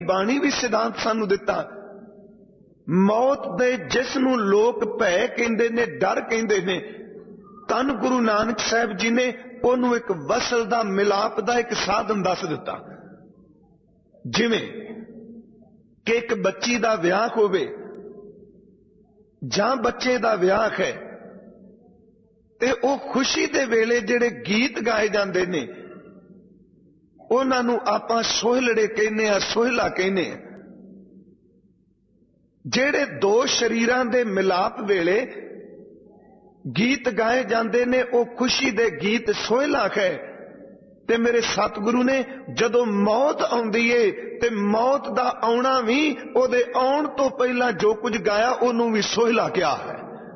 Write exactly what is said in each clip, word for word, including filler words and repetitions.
बाणी भी सिद्धांत सानू दिता। मौत दे जिस नूं लोक भय कहंदे ने, डर कहंदे ने, धन गुरु नानक साहब जी ने उहनूं एक वसल दा, मिलाप दा एक साधन दस दिता। जिवें कि एक बच्ची दा विआह होवे जां बच्चे दा विआह है ते ओ खुशी दे वेले जिहड़े गीत गाए जांदे ने उहनां नूं आपां सोहलड़े कहने आ, सोहला कहने आ। जिहड़े दो शरीरां दे मिलाप वेले गीत गाए जांदे ने ओ खुशी दे गीत सोहला है। ते मेरे सतगुरु ने जदों मौत आउंदी है ते मौत दा आउणा भी ओदे आउण तो पहला जो कुछ गाया ओनूं भी सोहला किया है,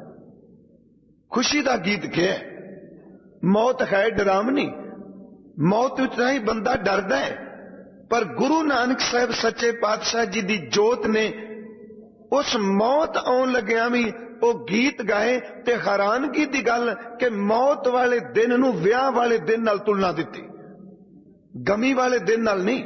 खुशी दा गीत क्या है। मौत है डरावनी, मौत विच नहीं बंदा डरदा है, पर गुरु नानक साहब सच्चे पातशाह जी दी जोत ने उस मौत आउण लग्या भी वो गीत गाए ते हैरानगी दी गल कि मौत वाले दिन नूं विआह वाले दिन नाल तुलना दिती, गमी वाले दिन नाल नहीं।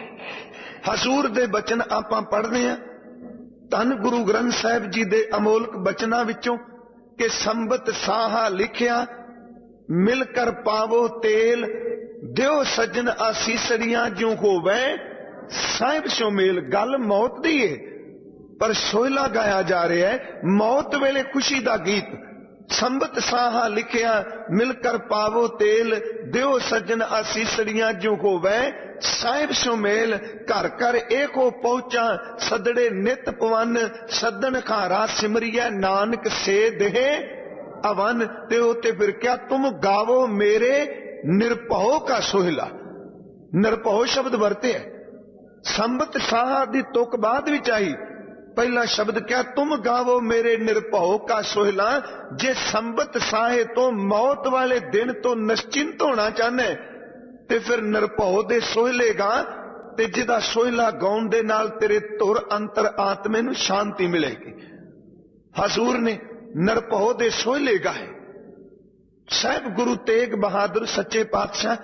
हजूर दे बचन आपां पढ़दे आ धन गुरु ग्रंथ साहिब जी दे अमोलक बचनां विचों कि संबत साहा लिखिया मिलकर पावो तेल, दिओ सज्जन आसीसड़ियां जो होवे साहिब सो मेल। गल मौत दी है पर सोहला गाया जा रहा है, मौत वेले खुशी दा गीत। संबत साहा लिखिया मिलकर पावो तेल, दिओ सज्जन आसीसड़ियां जो होवे साहिब सो मेल। घर घर एको पहुंचा सदड़े नित पवन, सदन खारा सिमरिया नानक से देहे अवन। ते उते फिर क्या तुम गावो मेरे निरभौ का सोहला। निरभौ शब्द वरते है, संबत साहा दी तुक बाद विच आई। पहला शब्द क्या तुम गावो मेरे निरभौ का सोहला। जे संबत साहे तो मौत वाले दिन तो निश्चिंत होना चाहना है ते फिर निरभौ दे सोहले गा, ते जिदा सोहला गाउण दे नाल तेरे धुर अंतर आत्मे नूं शांति मिलेगी। हजूर ने निरभौ दे सोहले गाए। साहिब गुरु तेग बहादुर सच्चे पातशाह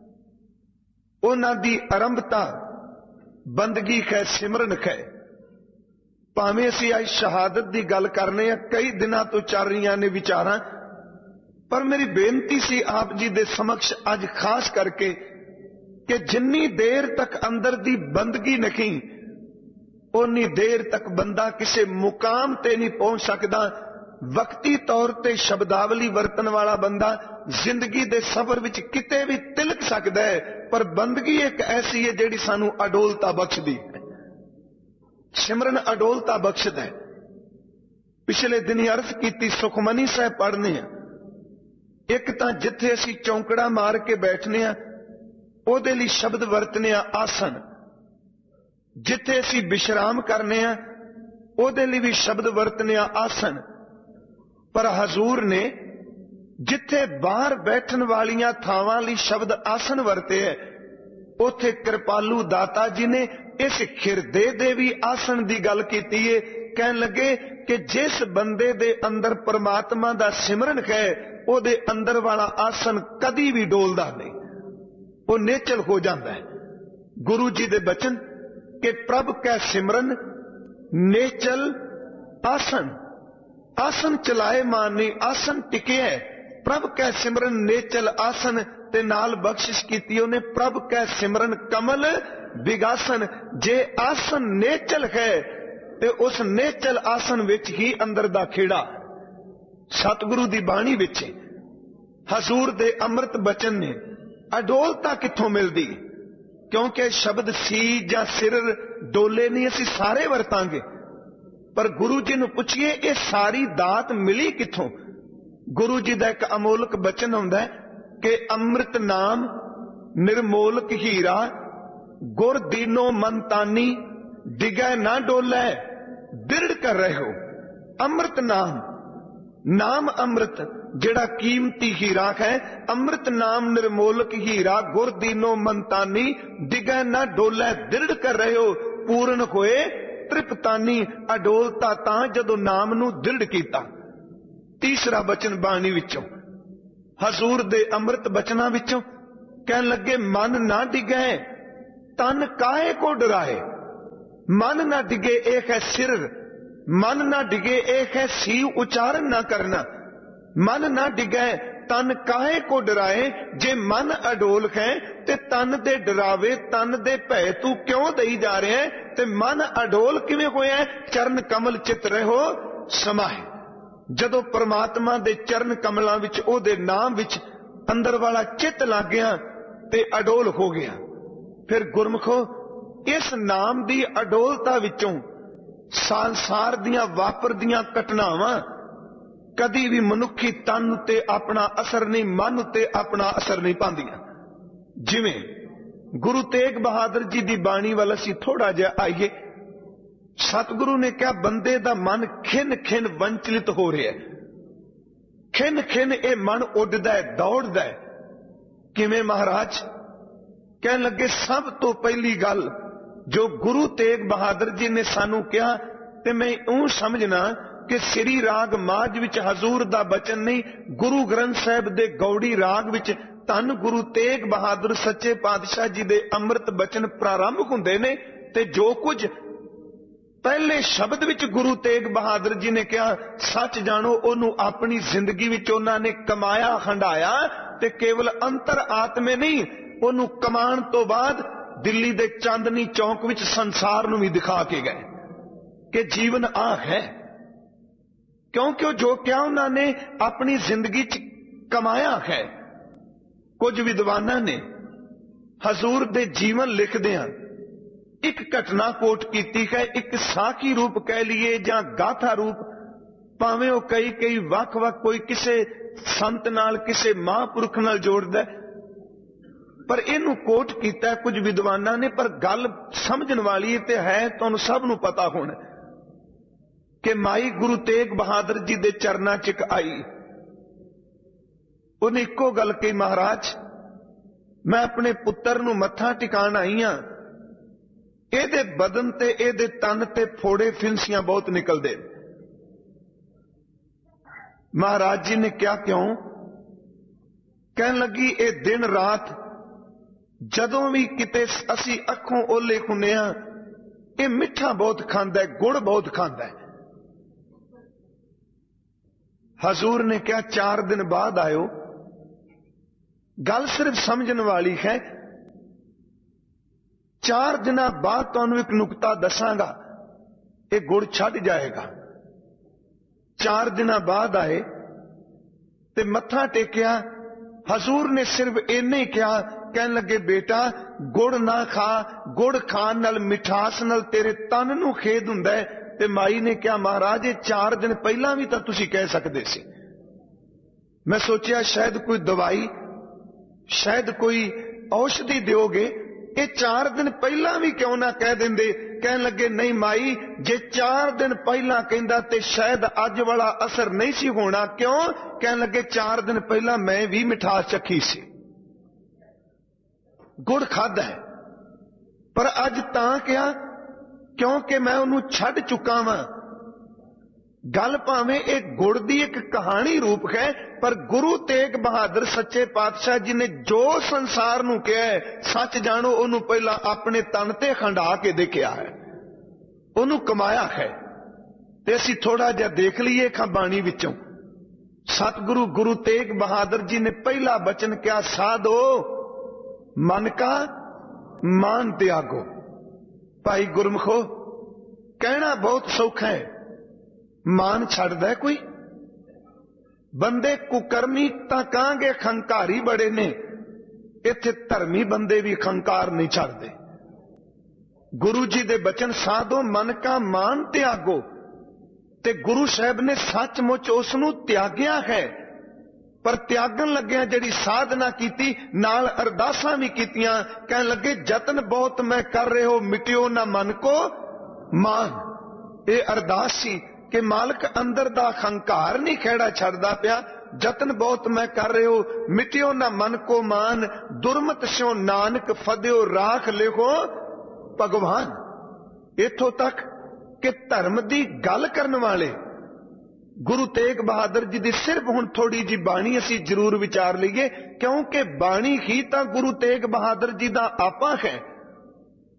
उन्हां दी आरंभता बंदगी है, सिमरन है। भावें असी आज शहादत की गल करने, कई दिनों तो चल रही ने विचारां, पर मेरी बेनती सी आप जी दे समक्ष अज खास करके कि जिन्नी देर तक अंदर दी बंदगी नहीं उन्नी देर तक बंदा किसी मुकाम ते नहीं पहुंच सकता। वक्ती तौर ते शब्दावली वरतन वाला बंदा जिंदगी दे सफर विच किते भी तिलक सकता है, पर बंदगी एक ऐसी है जिहड़ी सानू अडोलता बख्शदी है। सिमरन अडोलता बख्शद है। पिछले दिन अर्ज की सुखमनी साहब पढ़ने हैं, एक तो जिथे असी चौंकड़ा मार के बैठने ओदे लई शब्द वरतने आसन, जिथे असी विश्राम करने ओदे लई भी शब्द वरतने आसन। पर हजूर ने जिथे बाहर बैठन वालियां थावां लई शब्द आसन वरते है, उथे कृपालू दाता जी ने इस खिरदे दे भी आसन की गल की है। कह लगे कि जिस बंदे दे अंदर परमात्मा दा सिमरन है ओदे अंदर वाला आसन कदी भी डोलदा नहीं, वो नेचल हो जाता है। गुरु जी दे बचन कि प्रभ कै सिमरन नेचल आसन, आसन चलाए मानी आसन टिके है। प्रभ कै सिमरन नेचल आसन ते नाल बख्शिश की उन्हें प्रभ कै सिमरन कमल विगासन। जे आसन नेचल है ते उस नेचल आसन विच ही अंदर दा खेड़ा। सतगुरु दी बाणी विच हजूर दे अमृत बचन ने अडोलता कित्थों मिलदी, क्योंकि शब्द सी जां सिर डोले नहीं असी सारे वरतांगे, पर गुरु जी नूं पुछिए ये सारी दात मिली कित्थों। गुरु जी दा एक अमोलक बचन हुंदा है कि अमृत नाम निर्मोलक हीरा, गुर दीनो मनतानी डिगै ना डोलै दृढ़ कर रहे हो। अमृत नाम, नाम अमृत जेड़ा कीमती हीरा है, अमृत नाम निर्मोलक हीरा, गुर दीनो मनतानी डिगै ना डोलै दृढ़ कर रहे हो। पूर्ण होए तृप्तानी, अडोलता तां जदों नाम नूं दृढ़ कीता। तीसरा बचन बाणी विचों हजूर दे अमृत बचना विचों कहन लगे मन ना डिगै तन काहे को डराए। मन ना डिगे एक है सिर, मन ना डिगे एक है सी उच्चारण ना करना। मन ना डिगे तन काहे को डराए, जे मन अडोल है ते तन दे डरावे तन दे भय तू क्यों दई जा रहे है। ते मन अडोल किवें होया, चरण कमल चित रहो समाए। जदों परमात्मा दे चरण कमलां विच ओहदे नाम विच अंदर वाला चित लग गया ते अडोल हो गया। फिर गुरमुखो इस नाम दी अडोलता विचों संसार दियां वापरदियां घटनावां कदी भी मनुखी तन उत्ते अपना असर नहीं, मन उत्ते अपना असर नहीं पांदियां। जिवें गुरु तेग बहादुर जी दी बाणी वाल असीं थोड़ा जिहा आईए। सतगुरु ने कहा बंदे दा मन खिन खिन वंचलित हो रहा है, खिन खिन ये मन उडदा है, दौड़दा है। किवें महाराज? कहन लगे सब तो पहली गल जो गुरु तेग बहादुर जी ने सानू कहा, ते मैं ऊं समझना कि श्री राग माज विच हजूर दा बचन नहीं, गुरु ग्रंथ साहिब दे गौड़ी राग विच धन गुरु तेग बहादुर सच्चे पातशाह जी दे अमृत बचन प्रारंभ हुंदे ने। ते जो कुछ पहले शब्द विच गुरु तेग बहादुर जी ने कहा सच जानो, ओनू अपनी जिंदगी विच उन्हां ने कमाया हंडाया, ते केवल अंतर आत्मे नहीं, ओनू कमान तो बाद दिल्ली दे चांदनी चौक विच संसार नू भी दिखा के गए कि जीवन आ है। क्योंकि जो क्या उन्होंने अपनी जिंदगी च कमाया है। कुछ विद्वाना ने हजूर दे जीवन लिखदियां एक घटना कोट की है, एक साखी रूप कह लीए या गाथा रूप, भावें वो कई कई वख वख कोई किसे संत नाल किसे महापुरख नाल जोड़दा, पर इनू कोट किया कुछ विद्वाना ने। पर गल समझण वाली ते है, तुहानू सब नू पता होना कि माई गुरु तेग बहादुर जी दे चरना च आई। उन्हें इको गल कही, महाराज मैं अपने पुत्र नू मत्था टिकाण आई हां, एदे बदन ते एदे तन ते फोड़े फिंसियां बहुत निकलदे। महाराज जी ने क्या क्यों? कहन लगी ए दिन रात जदों भी किते असी अखों ओले हुंदे हां, ए मिठा बहुत खांदा है, गुड़ बहुत खांदा है। हजूर ने क्या चार दिन बाद आयो। गल सिर्फ समझने वाली है। चार दिन बाद तुहानू एक नुकता दसांगा, ये गुड़ छड़ जाएगा। चार दिन बाद आए ते मत्था टेकिया। हजूर ने सिर्फ इन्ने ही कहा, कहन लगे बेटा गुड़ ना खा, गुड़ खान नाल मिठास नाल तेरे तन नू खेद हुंदा है। ते माई ने कहा महाराज ये चार दिन पहला भी तो तुसी कह सकते सी। मैं सोचा शायद कोई दवाई, शायद कोई औषधि दोगे, ये चार दिन पहला भी क्यों ना कह देंदे। कहन लगे नहीं माई, जे चार दिन पहला कहंदा ते शायद अज वाला असर नहीं सी होना। क्यों? कहन लगे चार दिन पहला मैं भी मिठास चखी सी, गुड़ खादा है, पर अज तां क्या क्योंकि मैं उन्होंने छड़ चुका वां। गल भावें एक गुड़ दी एक कहानी रूप है, पर गुरु तेग बहादुर सच्चे पातशाह जी ने जो संसार नू कहा है, सच जानो उन्होंने पहला अपने तन ते खंडा के देखा है, उन्होंने कमाया है। ते असीं थोड़ा जिहा देख लीए खां बाणी विचों। सतगुरु गुरु तेग बहादुर जी ने पहला बचन क्या, साधो मन का मान त्यागो। भाई गुरमुखो कहना बहुत सौखा है, मान छड़दा है कोई? बंदे कुकर्मी तां कहांगे खंकारी बड़े ने, इत्थे धर्मी बंदे भी खंकार नहीं छड़दे। गुरु जी दे बचन साधो मन का मान त्यागो, ते गुरु साहब ने सचमुच उसनू त्याग्या है। पर त्यागन लग्या जिहड़ी साधना कीती नाल अरदासां भी कीतियां। कहन लगे जतन बहुत मैं कर रहे हो, मिटियो ना मन को मान। ये अरदास सी कि मालक अंदर दा खंकार नहीं खेड़ा छड़दा पिया। जतन बहुत मैं कर रहे हो, मिटियो ना मन को मान। दुरमत स्यों नानक फदियो राख लिखो भगवान। इथों तक कि धर्म दी गल करन वाले गुरु तेग बहादुर जी दी सिर्फ हुण थोड़ी जी बाणी असी जरूर विचार लीए, क्योंकि बाणी ही तां गुरु तेग बहादुर जी दा आपा है।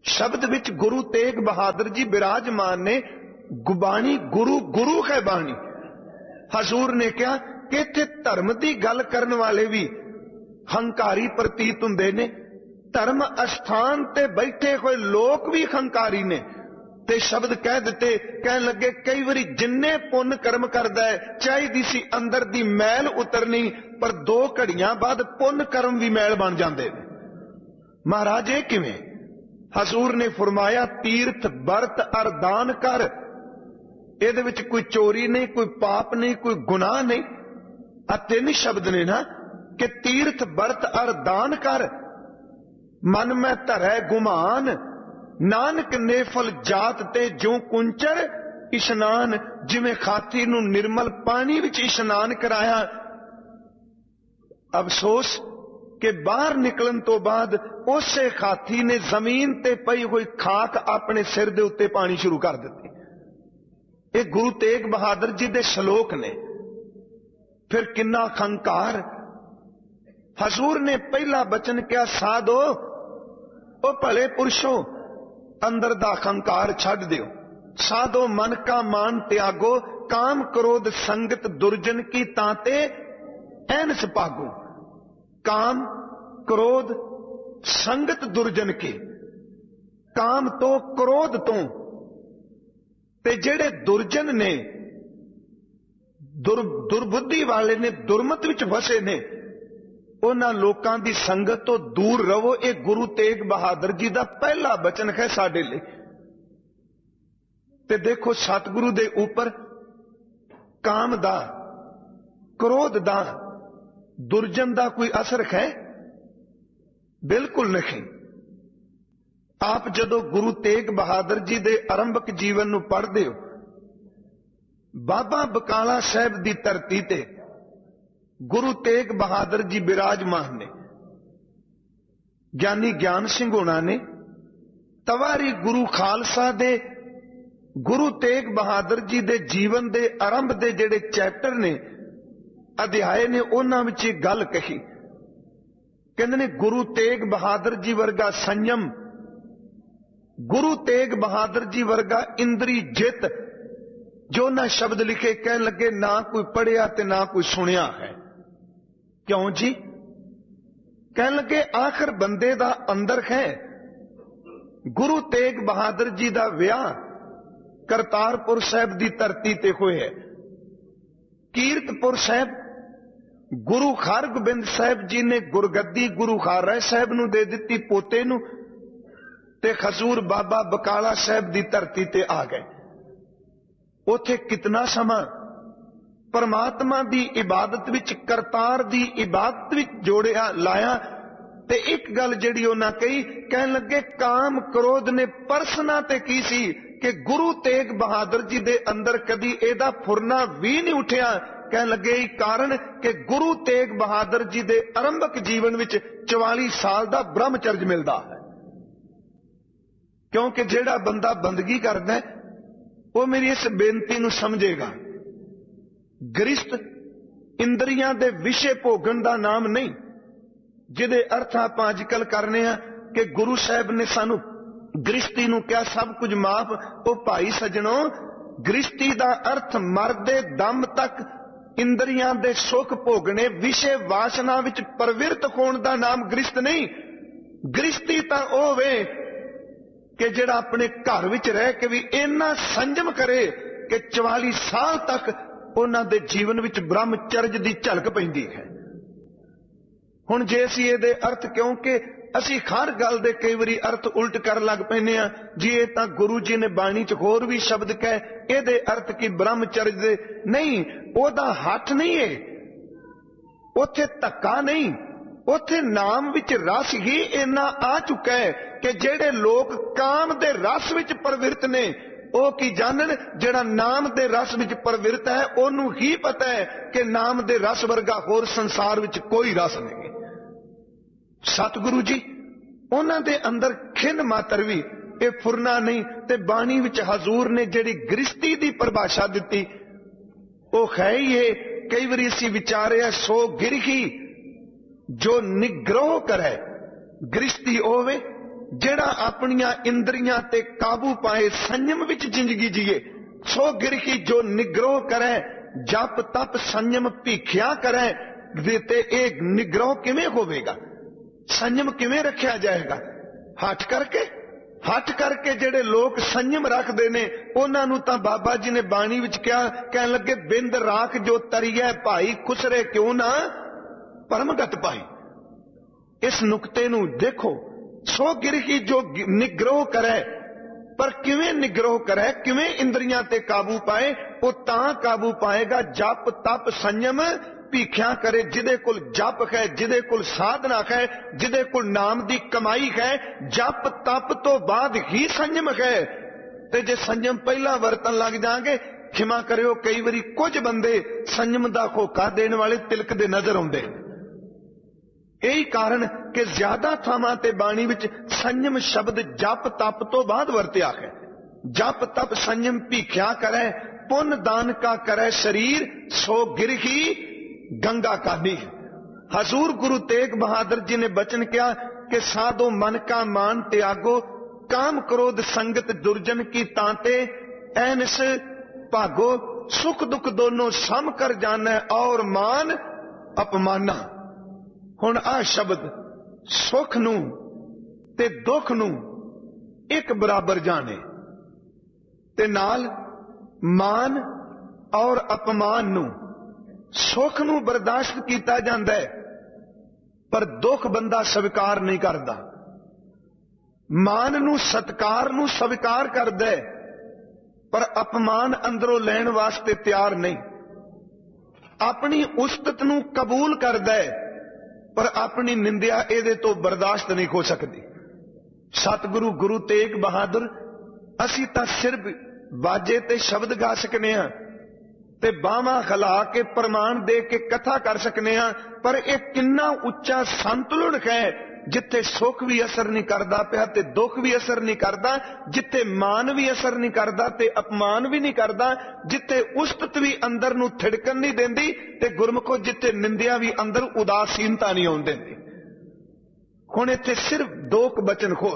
शब्द विच गुरु तेग बहादुर जी विराजमान ने। गुबाणी गुरु गुरु है बाणी। हजूर ने कहा कि इत्थे धर्म की गल करन वाले भी हंकारी प्रतीत हुंदे ने, धर्म अस्थान ते बैठे हुए लोग भी हंकारी ने। ते शब्द कह दिते, कह लगे कई बारी जिन्ने पुण्य कर्म करदा है चाहिदी सी अंदर दी मैल उतरनी, पर दो घड़ियां बाद पुण्य कर्म भी मैल बन जांदे ने। महाराज ये किवें? हजूर ने फरमाया तीर्थ बरत अर दान कर। इहदे विच कोई चोरी नहीं, कोई पाप नहीं, कोई गुनाह नहीं। आ तीन शब्द ने ना कि तीर्थ बरत अर दान कर। मन में धरै गुमान, नानक नेफल जात ते जो कुंचर इशनान। जिवें खाती नूं निर्मल पानी विच इशनान कराया, अफसोस कि बाहर निकलन तो बाद उसे खाती ने जमीन ते पई हुई खाक अपने सिर दे उत्ते पानी शुरू कर दिती। ये गुरु तेग बहादुर जी दे श्लोक ने। फिर किन्ना खंकार। हजूर ने पहला बचन क्या, साधो ओ भले पुरुषो अंदर दा खंकार छड़ दियो। साधो मन का मान त्यागो, काम क्रोध संगत दुर्जन की ताते ऐनस पागो। काम क्रोध संगत दुर्जन की, काम तो क्रोध तो ते जेड़े दुर्जन ने, दुर दुर्बुद्धि वाले ने, दुर्मत विच फसे ने, उन्हां लोकां दी संगत तो दूर रहो। ये गुरु तेग बहादुर जी दा पहला बचन है साडे लई। ते देखो सतगुरु दे ऊपर काम दा, क्रोध दा, दुर्जन दा कोई असर है? बिल्कुल नहीं। आप जदों गुरु तेग बहादुर जी दे आरंभक जीवन नूं पढ़दे हो, बाबा बकाला साहब दी धरती ते गुरु तेग बहादुर जी विराजमान ने। ज्ञानी ज्ञान सिंह होना ने तवारी गुरु खालसा दे गुरु तेग बहादुर जी दे जीवन दे आरंभ दे जेड़े चैप्टर ने, अध्याय ने, उन्हां विच इह गल कही। कहंदे ने गुरु तेग बहादुर जी वर्गा संयम, गुरु तेग बहादुर जी वर्गा इंद्री जित। जो ना शब्द लिखे, कह लगे ना कोई पढ़िया ते ना कोई सुनिया है। क्यों जी? कह लगे आखिर बंदे दा अंदर है। गुरु तेग बहादुर जी दा विआह करतारपुर साहब दी धरती ते होए है। कीरतपुर साहब गुरु हरगोबिंद साहब जी ने गुरगद्दी गुरु खारा साहब नूं दे दित्ती पोते नूं, ते हजूर बाबा बकाला साहब दी धरती ते आ गए। उथे कितना समा परमात्मा दी इबादत विच, करतार दी इबादत विच जोड़िया लाया। ते एक गल जिहड़ी उन्हां कही, कहन लगे काम क्रोध ने परसना ते की सी कि गुरु तेग बहादुर जी दे अंदर कदी एदा फुरना भी नहीं उठिया। कहन लगे कारण कि गुरु तेग बहादुर जी दे आरंभक जीवन विच चौवाली साल दा ब्रह्मचर्य मिलदा है। क्योंकि जेड़ा बंदा बंदगी करदा है वो मेरी इस बेनती नूं समझेगा। गृहस्थ इंद्रियां दे विषय भोगन दा नाम नहीं, जिहदे अर्थ आपां अजकल करने आ कि गुरु साहब ने सानू गृहस्थी नूं क्या सब कुछ माफ। ओ भाई सजणो, गृहस्थी दा अर्थ मरदे दम तक इंद्रियां दे सुख भोगने, विषय वासना विच प्रवृत्त होण दा नाम गृहस्थ नहीं। गृहस्थी तां ओह वे कि जिहड़ा अपने घर विच रह के भी इन्ना संयम करे कि चौवाली साल तक उन्हां दे जीवन विच ब्रह्मचर्य दी झलक पैंदी है। हुण जे असीं इहदे अर्थ, क्योंकि असीं हर गल दे कई वारी अर्थ उल्ट कर लग पैने आ जी, ये तां गुरु जी ने बाणी च होर भी शब्द कहे, इहदे अर्थ की ब्रह्मचर्य दे नहीं, ओहदा हठ नहीं है, उत्थे धक्का नहीं, उत्थे नाम विच रस ही इन्ना आ चुका है कि जेड़े लोग काम दे रस विच प्रवृत्त ने ਉਹ ਕੀ ਜਾਣਨ, ਜਿਹੜਾ ਨਾਮ ਦੇ ਰਸ ਵਿੱਚ ਪ੍ਰਵਿਰਤ ਹੈ ਉਹਨੂੰ ਹੀ ਪਤਾ ਹੈ ਕਿ ਨਾਮ ਦੇ ਰਸ ਵਰਗਾ ਹੋਰ ਸੰਸਾਰ ਵਿੱਚ ਕੋਈ ਰਸ ਨਹੀਂ। ਸਤਿਗੁਰੂ ਜੀ ਉਹਨਾਂ ਦੇ ਅੰਦਰ ਖਿੰਨ ਮਾਤਰ ਵੀ ਇਹ ਫੁਰਨਾ ਨਹੀਂ। ਤੇ ਬਾਣੀ ਵਿੱਚ ਹਜ਼ੂਰ ਨੇ ਜਿਹੜੀ ਗ੍ਰਿਸ਼ਤੀ ਦੀ ਪਰਿਭਾਸ਼ਾ ਦਿੱਤੀ ਉਹ ਹੈ ਹੀ ਇਹ। ਕਈ ਵਾਰੀ ਅਸੀਂ ਵਿਚਾਰਿਆ ਸੋ ਗਿਰਹੀ ਜੋ ਨਿਗ੍ਰਹ ਕਰੇ, ਗ੍ਰਿਸ਼ਤੀ ਹੋਵੇ ਜਿਹੜਾ ਆਪਣੀਆਂ ਇੰਦਰੀਆਂ ਤੇ ਕਾਬੂ ਪਾਏ, ਸੰयम ਵਿੱਚ ਜ਼ਿੰਦਗੀ ਜੀਏ। ਸੋ ਗਿਰਹੀ ਜੋ ਨਿਗਰੋਹ ਕਰੇ, ਜਪ ਤਪ ਸੰयम ਭੀਖਿਆ ਕਰੇ। ਤੇ ਇਹ ਨਿਗਰੋਹ ਕਿਵੇਂ ਹੋਵੇਗਾ, ਸੰयम ਕਿਵੇਂ ਰੱਖਿਆ ਜਾਏਗਾ? ਹੱਠ ਕਰਕੇ। ਹੱਠ ਕਰਕੇ ਜਿਹੜੇ ਲੋਕ ਸੰयम ਰੱਖਦੇ ਨੇ ਉਹਨਾਂ ਨੂੰ ਤਾਂ ਬਾਬਾ ਜੀ ਨੇ ਬਾਣੀ ਵਿੱਚ ਕਿਹਾ, ਕਹਿਣ ਲੱਗੇ ਬਿੰਦ ਰਾਖ ਜੋ ਤਰੀਐ ਭਾਈ, ਖੁਸਰੇ ਕਿਉਂ ਨਾ ਪਰਮਗਤ ਪਾਈ। ਇਸ ਨੁਕਤੇ ਨੂੰ ਦੇਖੋ। ਸੋ ਗਿਰਹੀ ਜੋ ਨਿਗਰੋਹ ਕਰੇ, ਪਰ ਕਿਵੇਂ ਨਿਗਰੋਹ ਕਰੇ, ਕਿਵੇਂ ਇੰਦਰੀਆਂ ਤੇ ਕਾਬੂ ਪਾਏ? ਉਹ ਤਾਂ ਕਾਬੂ ਪਾਏਗਾ ਜਪ ਤਪ ਸੰयम ਭੀਖਿਆ ਕਰੇ। ਜਿਹਦੇ ਕੋਲ ਜਪ ਹੈ, ਜਿਹਦੇ ਕੋਲ ਸਾਧਨਾ ਹੈ, ਜਿਹਦੇ ਕੋਲ ਨਾਮ ਦੀ ਕਮਾਈ ਹੈ, ਜਪ ਤਪ ਤੋਂ ਬਾਅਦ ਹੀ ਸੰयम ਹੈ। ਤੇ ਜੇ ਸੰयम ਪਹਿਲਾਂ ਵਰਤਣ ਲੱਗ ਜਾਾਂਗੇ, ਖਿਮਾ ਕਰਿਓ, ਕਈ ਵਾਰੀ ਕੁਝ ਬੰਦੇ ਸੰयम ਦਾ ਹੋਕਾ ਦੇਣ ਵਾਲੇ ਤਿਲਕਦੇ ਨਜ਼ਰ ਆਉਂਦੇ। ਇਹੀ ਕਾਰਨ ਕਿ ਜ਼ਿਆਦਾ ਥਾਵਾਂ ਤੇ ਬਾਣੀ ਵਿੱਚ ਸੰयम ਸ਼ਬਦ ਜਪ ਤਪ ਤੋਂ ਬਾਅਦ ਵਰਤਿਆ ਹੈ। ਜਪ ਤਪ ਸੰयम ਭੀਖਿਆ ਕਰੇ, ਪੁੰਨ ਦਾਨ ਕਾ ਕਰੇ ਸਰੀਰ, ਸੋ ਗਿਰਹੀ गंगा का नीर। हजूर गुरु तेग बहादुर जी ने बचन किया कि साधो मन का मान त्यागो, काम क्रोध संगत दुर्जन की तांते, ऐनस भागो, सुख दुख दोनों सम कर जाना और मान अपमाना। हुण आ शब्द सुख नूं ते दुख नूं एक बराबर जाने, ते नाल मान और अपमान नूं। सुख नूं बर्दाश्त किया जाता है, पर दुख बंदा स्वीकार नहीं करता। मान नूं सत्कार नूं स्वीकार करदा है, पर अपमान अंदरों लैण वास्ते तैयार नहीं। अपनी उस्तत नूं कबूल करदा है, पर अपनी निंदिया इहदे तो बर्दाश्त नहीं हो सकती। सतगुरु गुरु तेग बहादुर, असीं तां सिर्फ बाजे ते शब्द गा सकने हां ते बावां खला के प्रमाण दे के कथा कर सकने हां, पर यह किन्ना उच्चा संतुलन है जिथे सुख भी असर नहीं करता पिया ते दुख भी असर नहीं करता, जिथे मान भी असर नहीं करता ते अपमान भी नहीं करता, जिथे उस्तत भी अंदर नूं थिड़कन नहीं देंदी ते गुरमुखो जिथे निंदिया भी अंदर उदासीनता नहीं आउण देंदी। हुण इत्थे सिर्फ दो बचन खोल,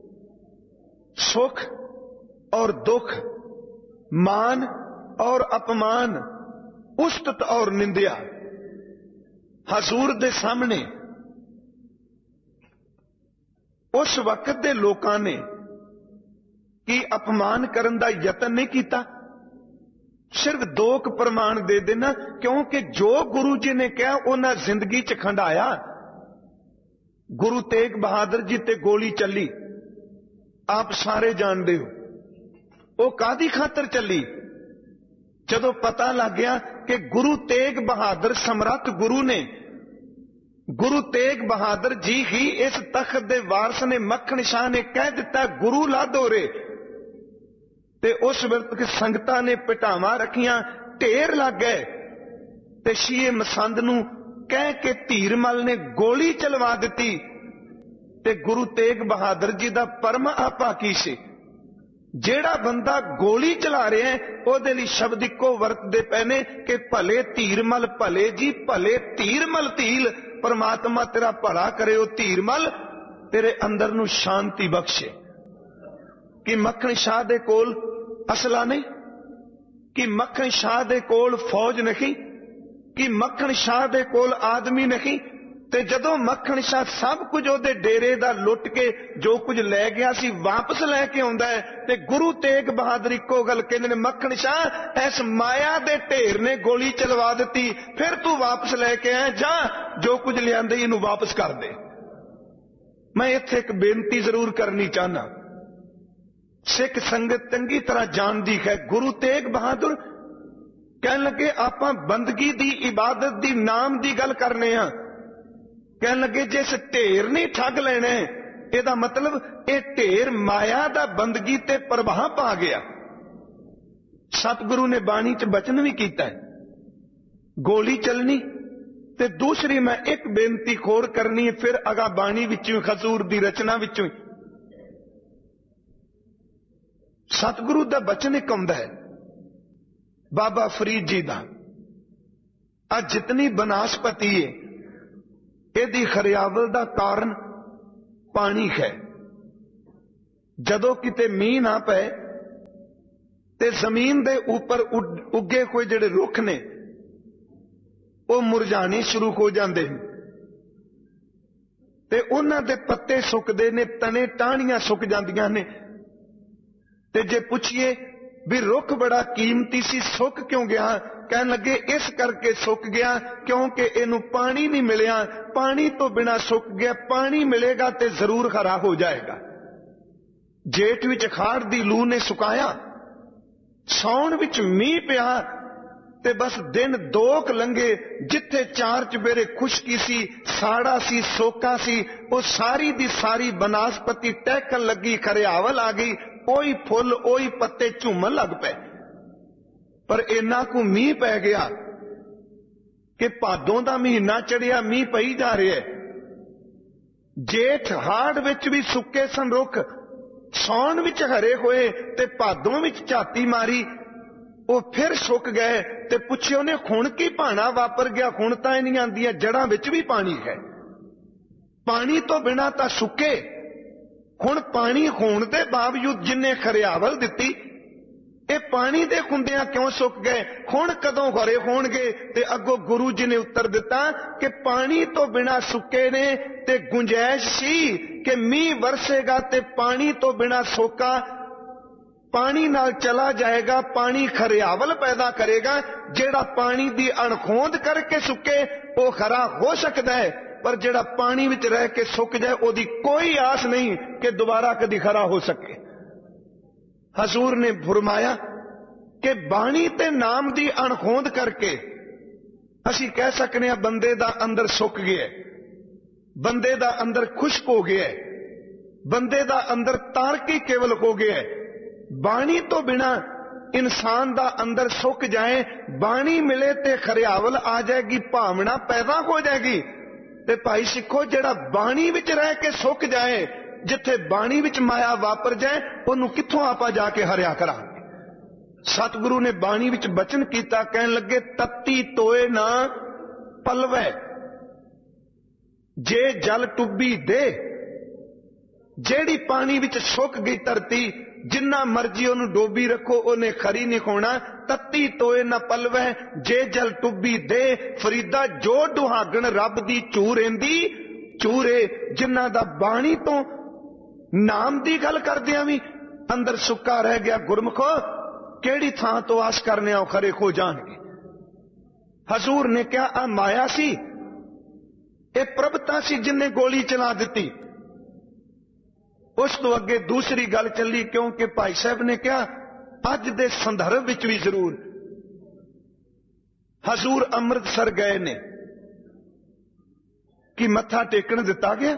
सुख और दुख, मान और अपमान, उस्तत और निंदिया। हजूर दे सामने उस वक्त दे लोकां ने की अपमान करन दा यतन नहीं किया, सिर्फ दो प्रमाण दे देना, क्योंकि जो गुरु जी ने कहा उन्हां जिंदगी च खंडाया। गुरु तेग बहादुर जी ते गोली चली, आप सारे जानते हो। वो कादी खातर चली? जदों पता लग गया कि गुरु तेग बहादुर समर्थ गुरु ने, गुरु तेग बहादुर जी ही इस तख्त दे वारस ने, मक्खन शाह ने कह दिता गुरु ला दो रे, ते उस वक्त संगतां ने पिटावां रखियां, ढेर लग गए। ते शीए मसंद नूं कह के धीरमल ने गोली चलवा दी। ते गुरु तेग बहादुर जी दा परम आपा की सी? जेड़ा बंदा गोली चला रहा है ਉਹਦੇ ਲਈ शब्द इको वरतदे पए ने कि भले धीरमल भले जी, भले धीरमल धील, परमात्मा तेरा भला करे। ओ धीरमल तेरे अंदर नूं शांति बख्शे। कि मक्खन शाह दे कोल असला नहीं, कि मक्खन शाह दे कोल फौज नहीं, कि मक्खन शाह दे कोल आदमी नहीं। ते जदों मक्खन शाह सब कुछ उहदे डेरे दा लुट के जो कुछ लै गया सी वापस लैके आउंदा है, ते गुरु तेग बहादुर इक्को गल कहंदे ने, मक्खन शाह इस माया दे ढेर ने गोली चलवा दी, फिर तू वापस लैके आया, जा जो कुछ लियांदे इहनूं वापस कर दे। मैं इत्थे एक बेनती जरूर करनी चाहना, सिख संगत चंगी तरह जानदी है। गुरु तेग बहादुर कहन लगे आपां बंदगी दी, इबादत दी, नाम दी गल करने आ। कहन लगे जिस ढेर नहीं ठग लेने, ਇਹਦਾ मतलब ਇਹ ਢੇਰ माया दा बंदगी ते प्रभाव पा गया। सतगुरु ने बाणी च बचन भी किया है, गोली चलनी। ते दूसरी मैं एक बेनती खोर करनी है, फिर अगा बाणी विचों, खजूर दी रचना विचों सतगुरु दा बचन एक आउंदा है, बाबा फरीद जी दा। आज जितनी बनास्पति है, यदि खरियावल दा कारण पानी है। ਜਦੋਂ ਕਿਤੇ ਮੀਂਹ ਨਾ ਪਏ ਤੇ ਜ਼ਮੀਨ ਦੇ ਉੱਪਰ ਉੱਗੇ ਕੋਈ ਜਿਹੜੇ ਰੁੱਖ ਨੇ ਉਹ ਮੁਰਝਾਣੇ ਸ਼ੁਰੂ ਹੋ ਜਾਂਦੇ ਨੇ ਤੇ ਉਹਨਾਂ ਦੇ ਪੱਤੇ ਸੁੱਕਦੇ ਨੇ, ਤਣੇ ਟਾਹਣੀਆਂ ਸੁੱਕ ਜਾਂਦੀਆਂ ਨੇ। ਤੇ ਜੇ ਪੁੱਛੀਏ ਵੀ ਰੁੱਖ ਬੜਾ ਕੀਮਤੀ ਸੀ, ਸੁੱਕ ਕਿਉਂ ਗਿਆ? ਕਹਿਣ ਲੱਗੇ ਇਸ ਕਰਕੇ ਸੁੱਕ ਗਿਆ ਕਿਉਂਕਿ ਇਹਨੂੰ ਪਾਣੀ ਨਹੀਂ ਮਿਲਿਆ, ਪਾਣੀ ਤੋਂ ਬਿਨਾ ਸੁੱਕ ਗਿਆ। ਪਾਣੀ ਮਿਲੇਗਾ ਤੇ ਜ਼ਰੂਰ ਹਰਾ ਹੋ ਜਾਏਗਾ। ਜੇਠ ਵਿੱਚ ਖਾੜ ਦੀ ਲੂ ਨੇ ਸੁਕਾਇਆ, ਸੌਣ ਵਿੱਚ ਮੀਂਹ ਪਿਆ ਤੇ ਬਸ ਦਿਨ ਦੋ ਕੁ ਲੰਘੇ, ਜਿੱਥੇ ਚਾਰ ਚੁਫੇਰੇ ਖੁਸ਼ਕੀ ਸੀ, ਸਾੜਾ ਸੀ, ਸੋਕਾ ਸੀ, ਉਹ ਸਾਰੀ ਦੀ ਸਾਰੀ ਬਨਾਸਪਤੀ ਟਹਿਕਣ ਲੱਗੀ, ਖਰਿਆਵਲ ਆ ਗਈ, ਉਹੀ ਫੁੱਲ ਉਹੀ ਪੱਤੇ ਝੂਮਣ ਲੱਗ ਪਏ। ਪਰ ਇੰਨਾ ਕੁ ਮੀਂਹ ਪੈ ਗਿਆ ਕਿ ਭਾਦੋਂ ਦਾ ਮਹੀਨਾ ਚੜਿਆ, ਮੀਂਹ ਪਈ ਜਾ ਰਿਹਾ। ਜੇਠ ਹਾੜ ਵਿੱਚ ਵੀ ਸੁੱਕੇ ਸਨ ਰੁੱਖ, ਸੌਣ ਵਿੱਚ ਹਰੇ ਹੋਏ ਤੇ ਭਾਦੋਂ ਵਿੱਚ ਝਾਤੀ ਮਾਰੀ, ਉਹ ਫਿਰ ਸੁੱਕ ਗਏ। ਤੇ ਪੁੱਛਿਆ ਉਹਨੇ ਹੁਣ ਕੀ ਭਾਣਾ ਵਾਪਰ ਗਿਆ? ਹੁਣ ਤਾਂ ਇਹਨੀਆਂ ਆਂਦੀਆਂ ਜੜਾਂ ਵਿੱਚ ਵੀ ਪਾਣੀ ਹੈ, ਪਾਣੀ ਤੋਂ ਬਿਨਾਂ ਤਾਂ ਸੁੱਕੇ। ਹੁਣ ਪਾਣੀ ਹੋਣ ਦੇ ਬਾਵਜੂਦ ਜਿੰਨੇ ਖਰਿਆਵਲ ਦਿੱਤੀ, ਇਹ ਪਾਣੀ ਦੇ ਹੁੰਦਿਆਂ ਕਿਉਂ ਸੁੱਕ ਗਏ? ਹੁਣ ਕਦੋਂ ਹਰੇ ਹੋਣਗੇ? ਤੇ ਅੱਗੋਂ ਗੁਰੂ ਜੀ ਨੇ ਉੱਤਰ ਦਿੱਤਾ ਕਿ ਪਾਣੀ ਤੋਂ ਬਿਨਾਂ ਸੁੱਕੇ ਨੇ ਤੇ ਗੁੰਜਾਇਸ਼ ਸੀ ਕਿ ਮੀਂਹ ਵਰਸੇਗਾ ਤੇ ਪਾਣੀ ਤੋਂ ਬਿਨਾਂ ਸੋਕਾ ਪਾਣੀ ਨਾਲ ਚਲਾ ਜਾਏਗਾ, ਪਾਣੀ ਖਰਿਆਵਲ ਪੈਦਾ ਕਰੇਗਾ। ਜਿਹੜਾ ਪਾਣੀ ਦੀ ਅਣਖੋਂਦ ਕਰਕੇ ਸੁੱਕੇ ਉਹ ਖਰਾ ਹੋ ਸਕਦਾ ਹੈ, ਪਰ ਜਿਹੜਾ ਪਾਣੀ ਵਿੱਚ ਰਹਿ ਕੇ ਸੁੱਕ ਜਾਏ ਉਹਦੀ ਕੋਈ ਆਸ ਨਹੀਂ ਕਿ ਦੁਬਾਰਾ ਕਦੀ ਖਰਾ ਹੋ ਸਕੇ। ਹਜ਼ੂਰ ਨੇ ਫਰਮਾਇਆ ਕਿ ਬਾਣੀ ਤੇ ਨਾਮ ਦੀ ਅਣਖੋਂਦ ਕਰਕੇ ਅਸੀਂ ਕਹਿ ਸਕਨੇ ਹਾਂ ਬੰਦੇ ਦਾ ਅੰਦਰ ਸੁੱਕ ਗਿਆ, ਬੰਦੇ ਦਾ ਅੰਦਰ ਖੁਸ਼ਕ ਹੋ ਗਿਆ, ਬੰਦੇ ਦਾ ਅੰਦਰ ਤਾਰਕੀ ਕੇਵਲ ਹੋ ਗਿਆ। ਬਾਣੀ ਤੋਂ ਬਿਨਾ ਇਨਸਾਨ ਦਾ ਅੰਦਰ ਸੁੱਕ ਜਾਏ, ਬਾਣੀ ਮਿਲੇ ਤੇ ਖਰਿਆਵਲ ਆ ਜਾਏਗੀ, ਭਾਵਨਾ ਪੈਦਾ ਹੋ ਜਾਏਗੀ। ਤੇ ਭਾਈ ਸਿੱਖੋ, ਜਿਹੜਾ ਬਾਣੀ ਵਿੱਚ ਰਹਿ ਕੇ ਸੁੱਕ ਜਾਏ, ਜਿੱਥੇ ਬਾਣੀ ਵਿੱਚ ਮਾਇਆ ਵਾਪਰ ਜਾਏ, ਉਹਨੂੰ ਕਿੱਥੋਂ ਆਪਾਂ ਜਾ ਕੇ ਹਰਿਆ ਕਰਾਂਗੇ? ਸਤਿਗੁਰੂ ਨੇ ਬਾਣੀ ਵਿੱਚ ਬਚਨ ਕੀਤਾ, ਕਹਿਣ ਲੱਗੇ ਤੱਤੀ ਤੋਏ ਨਾ ਪਲਵੈ, ਜੇ ਜਲ ਟੁੱਬੀ ਦੇ। ਜਿਹੜੀ ਪਾਣੀ ਵਿੱਚ ਸੁੱਕ ਗਈ ਧਰਤੀ, ਜਿੰਨਾ ਮਰਜੀ ਉਹਨੂੰ ਡੋਬੀ ਰੱਖੋ ਉਹਨੇ ਖਰੀ ਨਹੀਂ ਹੋਣਾ। ਤੱਤੀ ਤੋਏ ਨਾ ਪਲਵੈ, ਜੇ ਜਲ ਟੁੱਬੀ ਦੇ। ਫਰੀਦਾ ਜੋ ਦੁਹਾਗਣ ਰੱਬ ਦੀ ਚੂਰੇਂਦੀ ਚੂਰੇ, ਜਿਨ੍ਹਾਂ ਦਾ ਬਾਣੀ ਤੋਂ ਨਾਮ ਦੀ ਗੱਲ ਕਰਦਿਆਂ ਵੀ ਅੰਦਰ ਸੁੱਕਾ ਰਹਿ ਗਿਆ, ਗੁਰਮੁਖੋ ਕਿਹੜੀ ਥਾਂ ਤੋਂ ਆਸ ਕਰਨੇ ਆ ਖਰੇ ਹੋ ਜਾਣਗੇ। ਹਜ਼ੂਰ ਨੇ ਕਿਹਾ ਆ ਮਾਇਆ ਸੀ, ਇਹ ਪ੍ਰਭਤਾ ਸੀ ਜਿਨਨੇ ਗੋਲੀ ਚਲਾ ਦਿੱਤੀ। ਉਸ ਤੋਂ ਅੱਗੇ ਦੂਸਰੀ ਗੱਲ ਚੱਲੀ, ਕਿਉਂਕਿ ਭਾਈ ਸਾਹਿਬ ਨੇ ਕਿਹਾ ਅੱਜ ਦੇ ਸੰਦਰਭ ਵਿੱਚ ਵੀ ਜ਼ਰੂਰ। ਹਜ਼ੂਰ ਅੰਮ੍ਰਿਤਸਰ ਗਏ ਨੇ ਕਿ ਮੱਥਾ ਟੇਕਣ ਦਿੱਤਾ ਗਿਆ,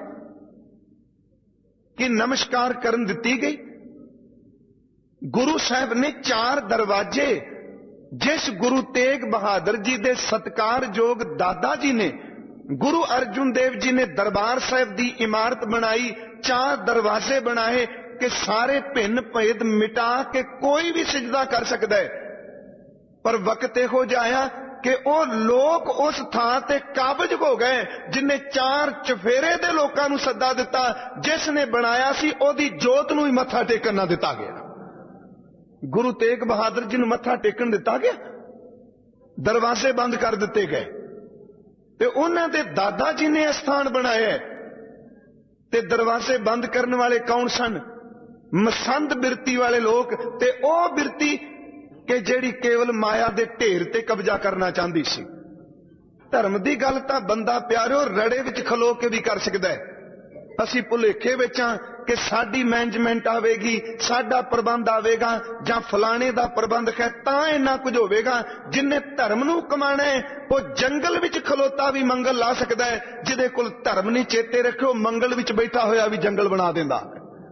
ਕਿ ਨਮਸਕਾਰ ਕਰਨ ਦਿੱਤੀ ਗਈ। ਗੁਰੂ ਸਾਹਿਬ ਨੇ ਚਾਰ ਦਰਵਾਜ਼ੇ, ਜਿਸ ਗੁਰੂ ਤੇਗ ਬਹਾਦਰ ਜੀ ਦੇ ਸਤਿਕਾਰਯੋਗ ਦਾਦਾ ਜੀ ਨੇ, ਗੁਰੂ ਅਰਜੁਨ ਦੇਵ ਜੀ ਨੇ ਦਰਬਾਰ ਸਾਹਿਬ ਦੀ ਇਮਾਰਤ ਬਣਾਈ, ਚਾਰ ਦਰਵਾਜ਼ੇ ਬਣਾਏ ਕਿ ਸਾਰੇ ਭਿੰਨ ਭੇਦ ਮਿਟਾ ਕੇ ਕੋਈ ਵੀ ਸਿਜਦਾ ਕਰ ਸਕਦਾ ਹੈ। ਪਰ ਵਕਤ ਇਹੋ ਜਿਹਾ ਆਇਆ ਕਿ ਉਹ ਲੋਕ ਉਸ ਥਾਂ ਤੇ ਕਾਬਜ ਹੋ ਗਏ ਜਿਨਨੇ ਚਾਰ ਚਫੇਰੇ ਦੇ ਲੋਕਾਂ ਨੂੰ ਸੱਦਾ ਦਿੱਤਾ। ਜਿਸ ਨੇ ਬਣਾਇਆ ਸੀ ਉਹਦੀ ਜੋਤ ਨੂੰ ਹੀ ਮੱਥਾ ਟੇਕਣ ਨਾ ਦਿੱਤਾ ਗਿਆ। ਗੁਰੂ ਤੇਗ ਬਹਾਦਰ ਜੀ ਨੂੰ ਮੱਥਾ ਟੇਕਣ ਦਿੱਤਾ ਗਿਆ, ਦਰਵਾਜ਼ੇ ਬੰਦ ਕਰ ਦਿੱਤੇ ਗਏ। ਤੇ ਉਹਨਾਂ ਦੇ ਦਾਦਾ ਜੀ ਨੇ ਅਸਥਾਨ ਬਣਾਇਆ। ਤੇ ਦਰਵਾਜ਼ੇ ਬੰਦ ਕਰਨ ਵਾਲੇ ਕੌਣ ਸਨ? ਮਸੰਦ ਬਿਰਤੀ ਵਾਲੇ ਲੋਕ। ਤੇ ਉਹ ਬਿਰਤੀ ਕਿ ਜਿਹੜੀ ਕੇਵਲ ਮਾਇਆ ਦੇ ਢੇਰ ਤੇ ਕਬਜ਼ਾ ਕਰਨਾ ਚਾਹੁੰਦੀ ਸੀ। ਧਰਮ ਦੀ ਗੱਲ ਤਾਂ ਬੰਦਾ ਪਿਆਰਿਓ ਰੜੇ ਵਿੱਚ ਖਲੋ ਕੇ ਵੀ ਕਰ ਸਕਦਾ ਹੈ। ਅਸੀਂ ਭੁਲੇਖੇ ਵਿੱਚ ਹਾਂ ਕਿ ਸਾਡੀ ਮੈਨੇਜਮੈਂਟ ਆਵੇਗੀ, ਸਾਡਾ ਪ੍ਰਬੰਧ ਆਵੇਗਾ, ਜਾਂ ਫਲਾਣੇ ਦਾ ਪ੍ਰਬੰਧ ਹੈ ਤਾਂ ਇੰਨਾ ਕੁਝ ਹੋਵੇਗਾ। ਜਿੰਨੇ ਧਰਮ ਨੂੰ ਕਮਾਣਾ ਹੈ ਉਹ ਜੰਗਲ ਵਿੱਚ ਖਲੋਤਾ ਵੀ ਮੰਗਲ ਲਾ ਸਕਦਾ ਹੈ। ਜਿਹਦੇ ਕੋਲ ਧਰਮ ਨਹੀਂ, ਚੇਤੇ ਰੱਖਿਓ, ਮੰਗਲ ਵਿੱਚ ਬੈਠਾ ਹੋਇਆ ਵੀ ਜੰਗਲ ਬਣਾ ਦਿੰਦਾ।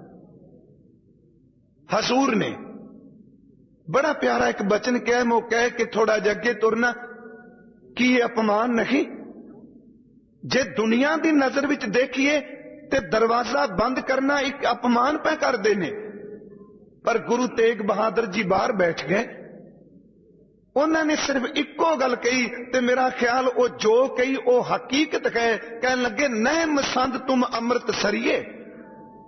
ਹਜ਼ੂਰ ਨੇ ਬੜਾ ਪਿਆਰਾ ਇੱਕ ਬਚਨ ਕਿਹਾ, ਮੈਂ ਉਹ ਕਹਿ ਕੇ ਥੋੜਾ ਜਿਹਾ ਅੱਗੇ ਤੁਰਨਾ। ਕੀ ਇਹ ਅਪਮਾਨ ਨਹੀਂ? ਜੇ ਦੁਨੀਆ ਦੀ ਨਜ਼ਰ ਵਿੱਚ ਦੇਖੀਏ ਤੇ ਦਰਵਾਜ਼ਾ ਬੰਦ ਕਰਨਾ ਇੱਕ ਅਪਮਾਨ ਪੈ ਕਰਦੇ ਨੇ। ਪਰ ਗੁਰੂ ਤੇਗ ਬਹਾਦਰ ਜੀ ਬਾਹਰ ਬੈਠ ਗਏ, ਉਹਨਾਂ ਨੇ ਸਿਰਫ ਇੱਕੋ ਗੱਲ ਕਹੀ, ਤੇ ਮੇਰਾ ਖਿਆਲ ਉਹ ਜੋ ਕਹੀ ਉਹ ਹਕੀਕਤ ਹੈ। ਕਹਿਣ ਲੱਗੇ ਨਹਿ ਮਸੰਦ ਤੁਮ ਅੰਮ੍ਰਿਤ ਸਰੀਏ,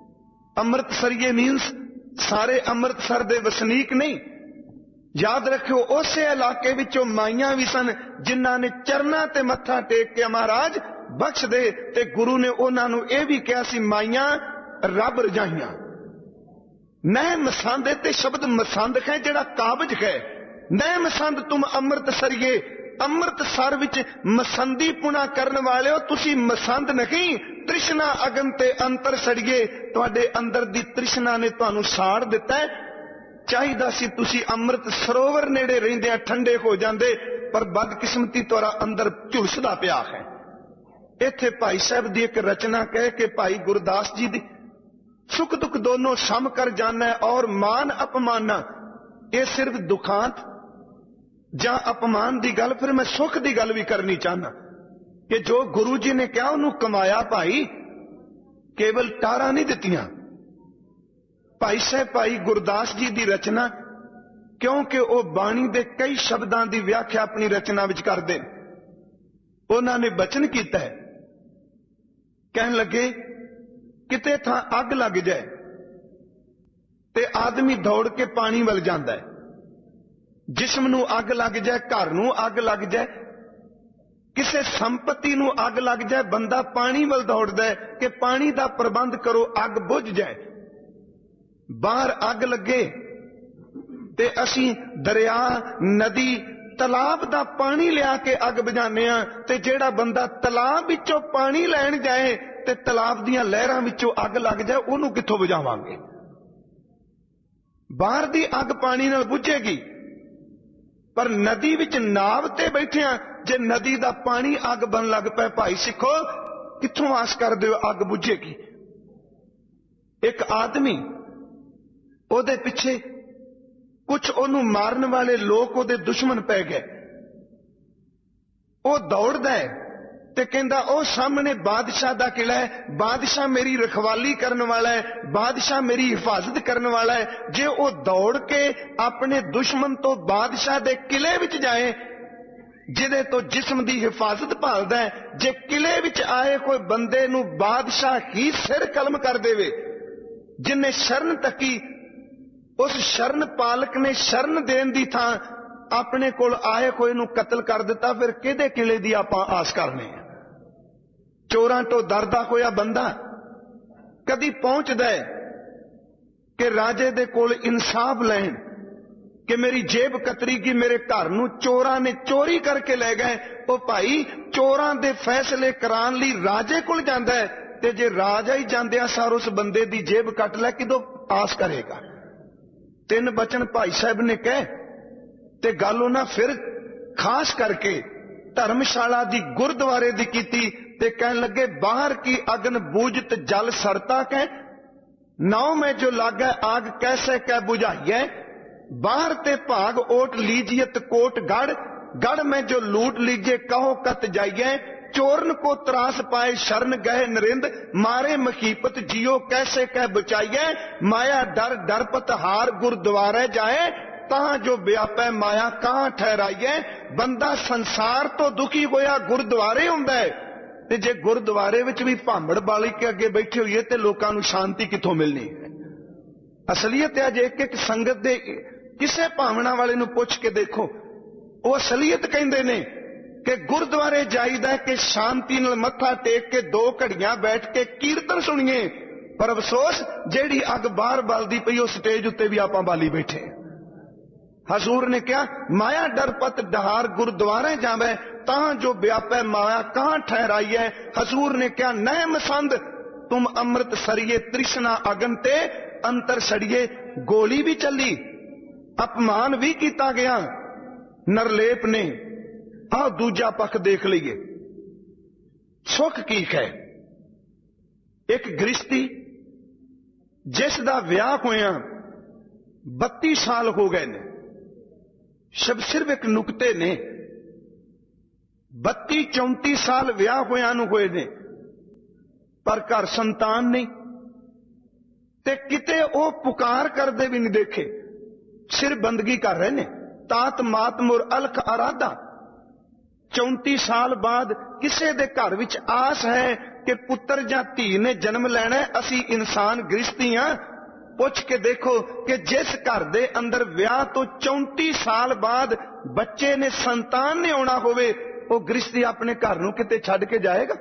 ਅੰਮ੍ਰਿਤਸਰੀਏ ਮੀਨਸ ਸਾਰੇ ਅੰਮ੍ਰਿਤਸਰ ਦੇ ਵਸਨੀਕ ਨਹੀਂ। ਯਾਦ ਰੱਖਿਓ, ਉਸੇ ਇਲਾਕੇ ਵਿੱਚੋਂ ਮਾਈਆਂ ਵੀ ਸਨ ਜਿਨ੍ਹਾਂ ਨੇ ਚਰਨਾਂ ਤੇ ਮੱਥਾ ਟੇਕ ਕੇ ਮਹਾਰਾਜ ਬਖਸ਼ ਦੇ, ਤੇ ਗੁਰੂ ਨੇ ਉਹਨਾਂ ਨੂੰ ਇਹ ਵੀ ਕਿਹਾ ਸੀ, ਮਾਈਆਂ ਰੱਬ ਰਜਾਈਆਂ। ਨਹਿ ਮਸੰਦ ਤੇ ਸ਼ਬਦ ਮਸੰਦ ਹੈ ਜਿਹੜਾ ਕਾਬਜ ਹੈ। ਨਹਿ ਮਸੰਦ ਤੁਮ ਅੰਮ੍ਰਿਤਸਰੀਏ, ਅੰਮ੍ਰਿਤਸਰ ਵਿੱਚ ਮਸੰਦੀ ਪੁਣਾ ਕਰਨ ਵਾਲਿਓ ਤੁਸੀਂ ਮਸੰਦ ਨਹੀਂ, ਤ੍ਰਿਸ਼ਨਾ ਅਗਨ ਤੇ ਅੰਤਰ ਸੜੀਏ। ਤੁਹਾਡੇ ਅੰਦਰ ਦੀ ਤ੍ਰਿਸ਼ਨਾ ਨੇ ਤੁਹਾਨੂੰ ਸਾੜ ਦਿੱਤਾ। ਚਾਹੀਦਾ ਸੀ ਤੁਸੀਂ ਅੰਮ੍ਰਿਤ ਸਰੋਵਰ ਨੇੜੇ ਰਹਿੰਦੇ ਆ ਠੰਡੇ ਹੋ ਜਾਂਦੇ, ਪਰ ਬਦਕਿਸਮਤੀ ਤੁਹਾਡਾ ਅੰਦਰ ਝੁਲਸਦਾ ਪਿਆ ਹੈ। ਇੱਥੇ ਭਾਈ ਸਾਹਿਬ ਦੀ ਇੱਕ ਰਚਨਾ ਕਹਿ ਕੇ ਭਾਈ ਗੁਰਦਾਸ ਜੀ ਦੀ ਸੁਖ ਦੁੱਖ ਦੋਨੋਂ ਸਮ ਕਰ ਜਾਣਾ ਔਰ ਮਾਨ ਅਪਮਾਨਾ, ਇਹ ਸਿਰਫ ਦੁਖਾਂਤ ਜਾਂ ਅਪਮਾਨ ਦੀ ਗੱਲ, ਫਿਰ ਮੈਂ ਸੁਖ ਦੀ ਗੱਲ ਵੀ ਕਰਨੀ ਚਾਹਨਾ ਕਿ ਜੋ ਗੁਰੂ ਜੀ ਨੇ ਕਿਹਾ ਉਹਨੂੰ ਕਮਾਇਆ ਭਾਈ, ਕੇਵਲ ਟਾਰਾਂ ਨਹੀਂ ਦਿੱਤੀਆਂ। ਭਾਈ ਸਾਹਿਬ ਭਾਈ ਗੁਰਦਾਸ ਜੀ ਦੀ ਰਚਨਾ, ਕਿਉਂਕਿ ਉਹ ਬਾਣੀ ਦੇ ਕਈ ਸ਼ਬਦਾਂ ਦੀ ਵਿਆਖਿਆ ਆਪਣੀ ਰਚਨਾ ਵਿੱਚ ਕਰਦੇ, ਉਹਨਾਂ ਨੇ ਬਚਨ ਕੀਤਾ ਹੈ, ਕਹਿਣ ਲੱਗੇ ਕਿਤੇ ਥਾਂ ਅੱਗ ਲੱਗ ਜਾਏ ਤੇ ਆਦਮੀ ਦੌੜ ਕੇ ਪਾਣੀ ਵੱਲ ਜਾਂਦਾ ਹੈ। ਜਿਸਮ ਨੂੰ ਅੱਗ ਲੱਗ ਜਾਏ, ਘਰ ਨੂੰ ਅੱਗ ਲੱਗ ਜਾਏ, ਕਿਸੇ ਸੰਪਤੀ ਨੂੰ ਅੱਗ ਲੱਗ ਜਾਏ, ਬੰਦਾ ਪਾਣੀ ਵੱਲ ਦੌੜਦਾ ਹੈ ਕਿ ਪਾਣੀ ਦਾ ਪ੍ਰਬੰਧ ਕਰੋ, ਅੱਗ ਬੁਝ ਜਾਏ। ਬਾਹਰ ਅੱਗ ਲੱਗੇ ਤੇ ਅਸੀਂ ਦਰਿਆ, ਨਦੀ, ਤਲਾਬ ਦਾ ਪਾਣੀ ਲਿਆ ਕੇ ਅੱਗ ਬੁਝਾਉਂਦੇ ਆ, ਤੇ ਜਿਹੜਾ ਬੰਦਾ ਤਲਾਬ ਵਿੱਚੋਂ ਪਾਣੀ ਲੈਣ ਜਾਏ ਤੇ ਤਲਾਬ ਦੀਆਂ ਲਹਿਰਾਂ ਵਿੱਚੋਂ ਅੱਗ ਲੱਗ ਜਾਏ, ਉਹਨੂੰ ਕਿੱਥੋਂ ਬੁਝਾਵਾਂਗੇ? ਬਾਹਰ ਦੀ ਅੱਗ ਪਾਣੀ ਨਾਲ ਬੁਝੇਗੀ, ਪਰ ਨਦੀ ਵਿੱਚ ਨਾਵ ਤੇ ਬੈਠਿਆਂ ਜੇ ਨਦੀ ਦਾ ਪਾਣੀ ਅੱਗ ਬਣ ਲੱਗ ਪਏ, ਭਾਈ ਸਿੱਖੋ ਕਿੱਥੋਂ ਆਸ ਕਰਦੇ ਹੋ ਅੱਗ ਬੁਝੇਗੀ? ਇੱਕ ਆਦਮੀ, ਉਹਦੇ ਪਿੱਛੇ ਕੁਝ ਉਹਨੂੰ ਮਾਰਨ ਵਾਲੇ ਲੋਕ ਉਹਦੇ ਦੁਸ਼ਮਣ ਪੈ ਗਏ। ਉਹ ਦੌੜਦਾ ਹੈ ਤੇ ਕਹਿੰਦਾ ਉਹ ਸਾਹਮਣੇ ਬਾਦਸ਼ਾਹ ਦਾ ਕਿਲਾ ਹੈ, ਬਾਦਸ਼ਾਹ ਮੇਰੀ ਰਖਵਾਲੀ ਕਰਨ ਵਾਲਾ ਹੈ, ਬਾਦਸ਼ਾਹ ਮੇਰੀ ਹਿਫਾਜ਼ਤ ਕਰਨ ਵਾਲਾ ਹੈ। ਜੇ ਉਹ ਦੌੜ ਕੇ ਆਪਣੇ ਦੁਸ਼ਮਣ ਤੋਂ ਬਾਦਸ਼ਾਹ ਦੇ ਕਿਲੇ ਵਿੱਚ ਜਾਏ ਜਿਹਦੇ ਤੋਂ ਜਿਸਮ ਦੀ ਹਿਫਾਜ਼ਤ ਭਾਲਦਾ ਹੈ, ਜੇ ਕਿਲੇ ਵਿੱਚ ਆਏ ਕੋਈ ਬੰਦੇ ਨੂੰ ਬਾਦਸ਼ਾਹ ਹੀ ਸਿਰ ਕਲਮ ਕਰ ਦੇਵੇ, ਜਿਨੇ ਸ਼ਰਨ ਤੱਕੀ, ਉਸ ਸ਼ਰਨ ਪਾਲਕ ਨੇ ਸ਼ਰਨ ਦੇਣ ਦੀ ਥਾਂ ਆਪਣੇ ਕੋਲ ਆਏ ਕੋਈ ਨੂੰ ਕਤਲ ਕਰ ਦਿੱਤਾ, ਫਿਰ ਕਿਹਦੇ ਕਿਲੇ ਦੀ ਆਪਾਂ ਆਸ ਕਰਨੇ ਆ? ਚੋਰਾਂ ਤੋਂ ਡਰਦਾ ਹੋਇਆ ਬੰਦਾ ਕਦੀ ਪਹੁੰਚਦਾ ਹੈ ਕਿ ਰਾਜੇ ਦੇ ਕੋਲ ਇਨਸਾਫ ਲੈਣ ਕਿ ਮੇਰੀ ਜੇਬ ਕਤਰੀ ਗਈ, ਮੇਰੇ ਘਰ ਨੂੰ ਚੋਰਾਂ ਨੇ ਚੋਰੀ ਕਰਕੇ ਲੈ ਗਏ। ਉਹ ਭਾਈ ਚੋਰਾਂ ਦੇ ਫੈਸਲੇ ਕਰਾਉਣ ਲਈ ਰਾਜੇ ਕੋਲ ਜਾਂਦਾ ਹੈ, ਤੇ ਜੇ ਰਾਜਾ ਹੀ ਜਾਂਦਿਆਂ ਸਾਰ ਉਸ ਬੰਦੇ ਦੀ ਜੇਬ ਕੱਟ ਲੈ, ਕਿਦੋਂ ਆਸ ਕਰੇਗਾ? ਤਿੰਨ ਬਚਨ ਭਾਈ ਸਾਹਿਬ ਨੇ ਕਹੇ ਤੇ ਗੱਲ ਉਹਨਾਂ ਫਿਰ ਖਾਸ ਕਰਕੇ ਧਰਮਸ਼ਾਲਾ ਦੀ ਗੁਰਦੁਆਰੇ ਦੀ ਕੀਤੀ ਤੇ ਕਹਿਣ ਲੱਗੇ, ਬਾਹਰ ਕੀ ਅਗਨ ਬੂਝਤ ਜਲ ਸਰਤਾ ਕਹਿ, ਨਾਉ ਮੈਂ ਜੋ ਲਾਗੈ ਆਗ ਕੈਸੇ ਕਹਿ ਬੁਝਾਈਐ। बाहर ते भाग ओट लीजियत कोट गढ़, गढ़ में जो लूट लीजिए कहो कत जाइए। चोरन को त्रास पाए शरण गए नरिंद, मारे मखीपत जियो कैसे कह बचाइए। माया डर डरपत हार गुरुद्वारे जाए, तां जो व्यापै माया कहां ठहराइए। बंदा संसार तो दुखी होया गुरुद्वारे हुंदा है, ते जे गुरुद्वारे विच भी भामड़ बाली के अगे बैठे होइए ते लोकां नूं शांति कित्थों मिलनी है। असलीयत है जे एक एक संगत दे किसे भावना वाले नूं पुछ के देखो, वो असलीयत कहंदे ने कि गुरुद्वारे जाईदा कि शांति नाल मत्था टेक के दो घड़ियां बैठ के कीर्तन सुनिए। पर अफसोस जेड़ी अग बाहर बलदी पई उस स्टेज उत्ते भी आपां बाली बैठे। हजूर ने क्या माया डरपत डहार गुरुद्वारे जावे, तां जो व्यापै माया कहां ठहराई है। हजूर ने क्या नह मसंद तुम अमृत सरिये, तृष्णा अगन ते अंतर सड़िए। गोली भी चली, अपमान भी किया गया नरलेप ने। आ दूजा पक्ष देख लीए, सुख की है। एक गृहस्थी जिस दा विआह होया बत्ती साल हो गए ने, शब सिर्फ एक नुकते ने, बत्ती चौंती साल विआह होया नूं होए ने, पर घर संतान नहीं। ते किते ओ पुकार करदे भी नहीं देखे, सिर बंदगी कर रहे ने। तात मात मुर अलख आराधा। चौंती साल बाद किसे दे घर विच आस है कि पुत्र जां धी ने जन्म लैना है, असी इंसान गृहस्थी हां। पुछ के देखो कि जिस घर दे अंदर विआह तो चौंती साल बाद बच्चे ने संतान ने आना होवे, वो गृहस्थी अपने घर नूं किते छड्ड के जाएगा?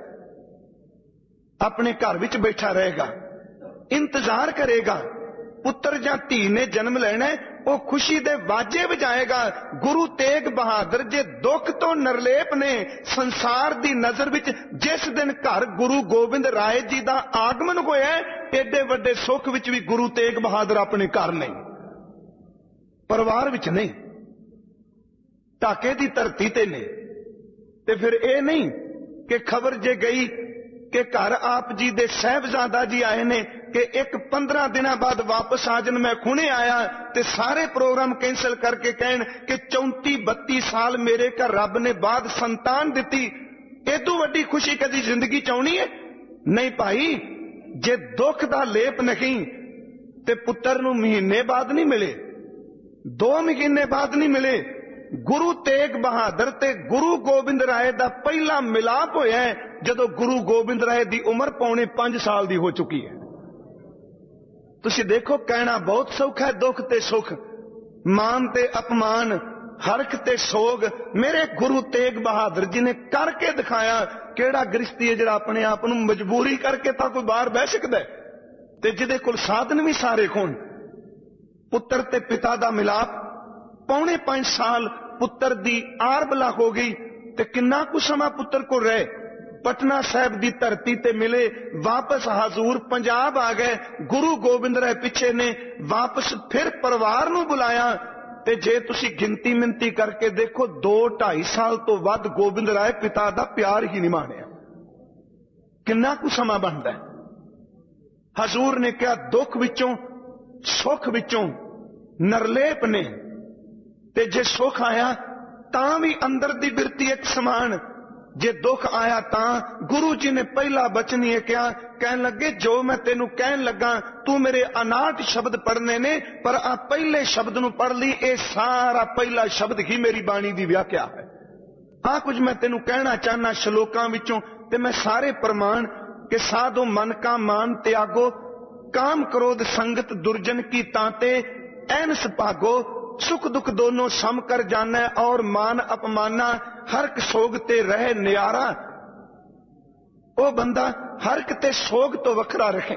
अपने घर विच बैठा रहेगा, इंतजार करेगा। पुत्र जां धी ने जन्म लेना है, वो खुशी दे वाजे वजाएगा। गुरु तेग बहादुर जे दुख तो नरलेप ने संसार दी नजर विच जिस दिन घर गुरु गोबिंद राय जी दा आगमन होया, एडे वड्डे सुख विच भी गुरु तेग बहादुर अपने घर नहीं, परिवार विच नहीं, ढाके दी धरती ते ने। ते फिर ये नहीं कि खबर जे गई कि घर आप जी दे साहबजादा जी आए ने कि एक पंद्रह दिनों बाद वापस आ जन, मैं खुणे आया, ते सारे प्रोग्राम कैंसिल करके कहन कि चौंती बत्ती साल मेरे घर रब ने बाद संतान दिती। एदू वड्डी खुशी कदी जिंदगी च आउणी है? नहीं भाई, जे दुख दा लेप नहीं ते पुत्र नूं महीने बाद नहीं मिले, दो महीने बाद नहीं मिले। गुरु तेग बहादुर ते गुरु गोबिंद राय दा पहला मिलाप होया है जदों गुरु गोबिंद राय दी उम्र पौने पांच साल दी हो चुकी है। तुसी देखो, कहना बहुत सौखा है, दुख ते सुख, मान ते अपमान, हरख ते सोग मेरे गुरु तेग बहादुर जी ने करके दिखाया। केड़ा गृहस्थी है जिहड़ा अपने आप नूं मजबूरी करके तां कोई बाहर बह सकदा है, ते जिहदे कोल साधन भी सारे होण। पुत्र ते पिता दा मिलाप, पौने पांच साल पुत्र दी आरबला हो गई, ते किन्ना कुछ समा पुत्र को रहे। पटना साहब दी धरती ते मिले, वापस हजूर पंजाब आ गए। गुरु गोबिंद राय पिछे ने वापस फिर परिवार नूं बुलाया। ते जे तुसी गिनती मिनती करके देखो, दो ढाई साल तो वध गोबिंद राय पिता दा प्यार ही नहीं मानिया। किन्ना कुछ समा बनदा है। हजूर ने कहा, दुख विचों सुख विचों नरलेप ने, ते जे सुख आया तां भी अंदर दी बिरती एक समान, जे दुख आया तां गुरु जी ने पहला बचन ये कहा, कहन लगे जो मैं तेनू कहन लगा तू मेरे अनाट शब्द पढ़ने ने, पर आ पहले शब्द नू पढ़ ली, ए सारा पहला शब्द ही मेरी बाणी दी व्याख्या है। आ कुछ मैं तेनू कहना चाहना श्लोकां विचों, ते मैं सारे प्रमाण के साधो मन का मान त्यागो, काम क्रोध संगत दुर्जन की तांते ऐनस भागो, सुख दुख दोनों सम कर जाना, और मान अपमाना हरक सोग ते रहे न्यारा। ओ बंदा हरक ते सोग तो वखरा रखे,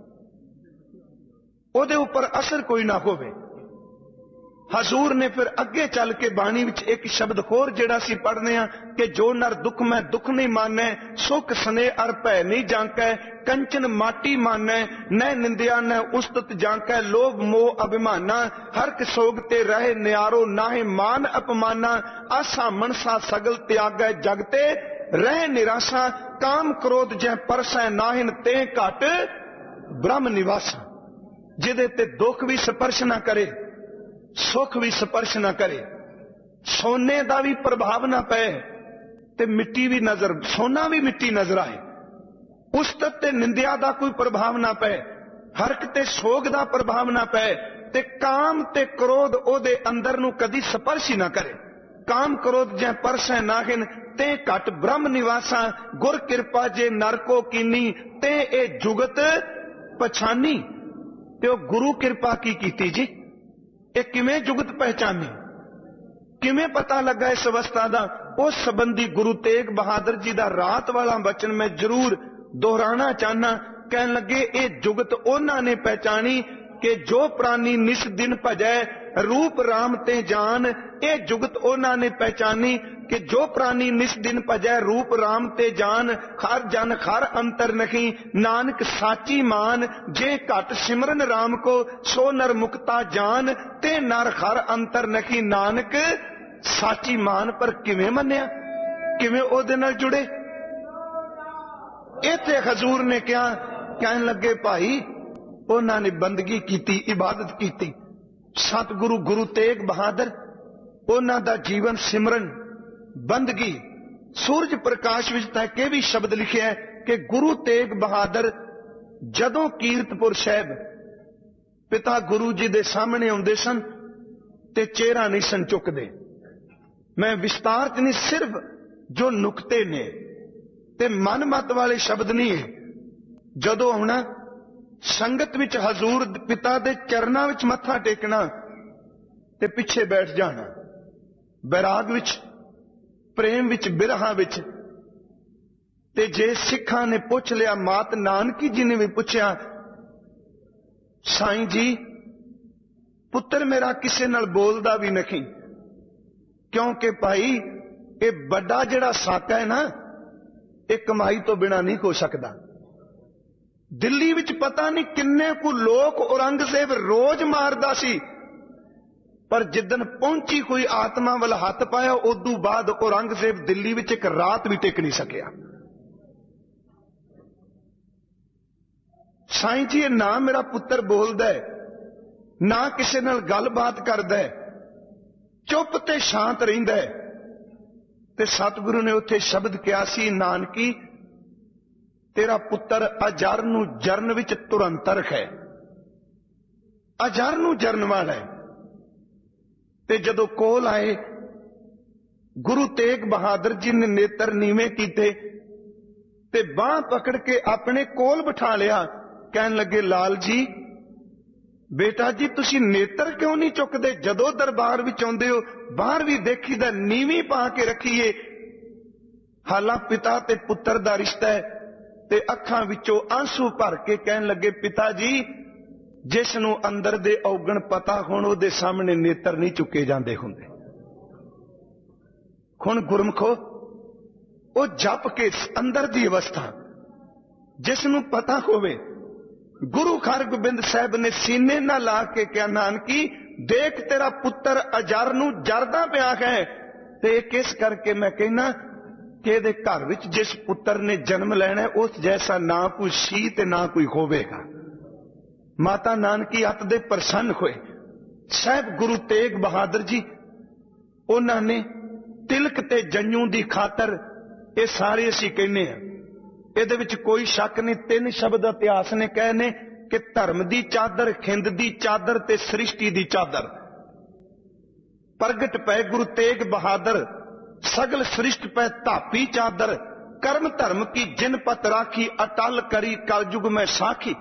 ओदे ऊपर असर कोई ना होवे। हजूर ने फिर अगे चल के बाणी विच एक शब्द होर जेड़ा सी पढ़ने आ कि जो नर दुख मैं दुख नहीं मानै, सुख सने अर भय नहीं जांकै, कंचन माटी मानै, न निंदिया न उस्तत जांकै, लोभ मोह अभिमाना, हरक सोग ते रहे न्यारो, नाहे मान अपमाना, आसा मनसा सगल त्यागै जगते रह निराशा, काम क्रोध जै परसै नाहिन ते घट ब्रह्म निवासा। जिदे ते दुख भी स्पर्श ना करे, सुख भी स्पर्श ना करे, सोने का भी प्रभाव ना पै, ते मिट्टी भी नजर, सोना भी मिट्टी नजर आए, उस्तत ते निंदिया का कोई प्रभाव ना पै, हरक ते सोग का प्रभाव ना पै, ते काम ते क्रोध ओदे अंदर नू कदी स्पर्श ही ना करे। काम क्रोध जै परसै नाहिन ते घट ब्रह्म निवासा, गुर कृपा जे नर को कीनी, ते ए जुगत पछानी। ते गुरु कृपा की कीती जी, ये किमें जुगत पहचानी, किमें पता लगा इस अवस्था का? उस संबंधी गुरु तेग बहादुर जी का रात वाला वचन मैं जरूर दोहराना चाहना। कहन लगे ये जुगत उन्हां ने पहचानी कि जो प्राणी निस दिन भजै रूप राम ते जान। ये जुगत उन्हां ने पहचानी कि जो प्राणी निस दिन भजै रूप राम ते जान। हर जन हर अंतर नहीं, नानक साची मान, जे घट सिमरन राम को सो नर मुक्ता जान। ते नर हर अंतर नहीं, नानक साची मान। पर किवें मन्निया, किवें ओदे नाल जुड़े? इत्थे हजूर ने क्या कहन लगे, भाई उन्हां ने बंदगी कीती, इबादत कीती। सतगुरु गुरु तेग बहादुर, उन्हां दा जीवन सिमरन बंदगी। सूरज प्रकाश विच तक के भी शब्द लिखे है कि गुरु तेग बहादुर जदों कीरतपुर साहब पिता गुरु जी दे सामने आउंदे सन ते चेहरा नहीं सन चुकदे। मैं विस्तार च नहीं, सिर्फ जो नुकते ने ते मन मत वाले शब्द नहीं है। जदों आउणा संगत विच हजूर पिता दे चरनां विच मत्था टेकना ते पिछे बैठ जाना। बैराग विच, प्रेम विच, बिरहा विच। ते जे सिखां ने पुछ लिया, मात नानकी जी ने भी पुछया, साईं जी पुत्र मेरा किसी नाल बोलदा भी नहीं, क्योंकि भाई ये बड़ा जिहड़ा साका है ना, ये कमाई तो बिना नहीं हो सकता। दिल्ली विच पता नहीं किन्ने को लोग औरंगजेब रोज मारदा सी, पर जिदन पहुंची कोई आत्मा वाल हथ पाया, उदू बाद औरंगजेब दिल्ली विच एक रात भी टिक नहीं सकिया। साईं जी ये ना मेरा पुत्र बोलदा है, ना किसी नाल गलबात करदा है, चुप ते शांत रहिंदा है। ते सतगुरु ने उत्थे शब्द किया सी, नानकी तेरा पुत्र अजर नूं जरन विच तुरंतर है, अजर नूं जरन वाला है। ते जदों कोल आए, गुरु तेग बहादुर जी ने नेत्र नीवें कीते ते बांह पकड़ के अपने कोल बिठा लिया। कहन लगे, लाल जी बेटा जी तुसी नेत्र क्यों नहीं चुकदे? जदों दरबार विच आउंदे हो बाहर भी देखीदा नीवी पा के रखीए। हालां पिता ते पुत्र दा रिश्ता है। ते अखां विचों आंसू भर के कहन लगे, पिता जी जिस नूं अंदर दे औगण पता होण उहदे सामने नेत्र नहीं चुके जांदे हुंदे। हुण गुरमुखो ओ जप के अंदर दी अवस्था जिस नूं पता होवे, गुरु हरगोबिंद साहब ने सीने ना ला के क्या, नानकी देख तेरा पुत्र अजर नूं जरदा पिया है। ते किस करके मैं कहना कि इहदे घर विच जिस पुत्र ने जन्म लेना है उस जैसा ना कोई सी ते ना कोई होवेगा। माता नानकी अत दे प्रसन्न होए। साहब गुरु तेग बहादुर जी उन्हां ने तिलक ते जंजू दी खातर, ये सारे असीं कहने आ, इहदे विच कोई शक नहीं। तीन शब्द इतिहास ने कहे ने कि धर्म दी चादर, खिंद दी चादर ते सृष्टि दी चादर। प्रगट पै गुरु तेग बहादुर, सगल सृष्ट पै धापी चादर। कर्म धर्म की जिन पत राखी, अटल करी कलयुग में साखी।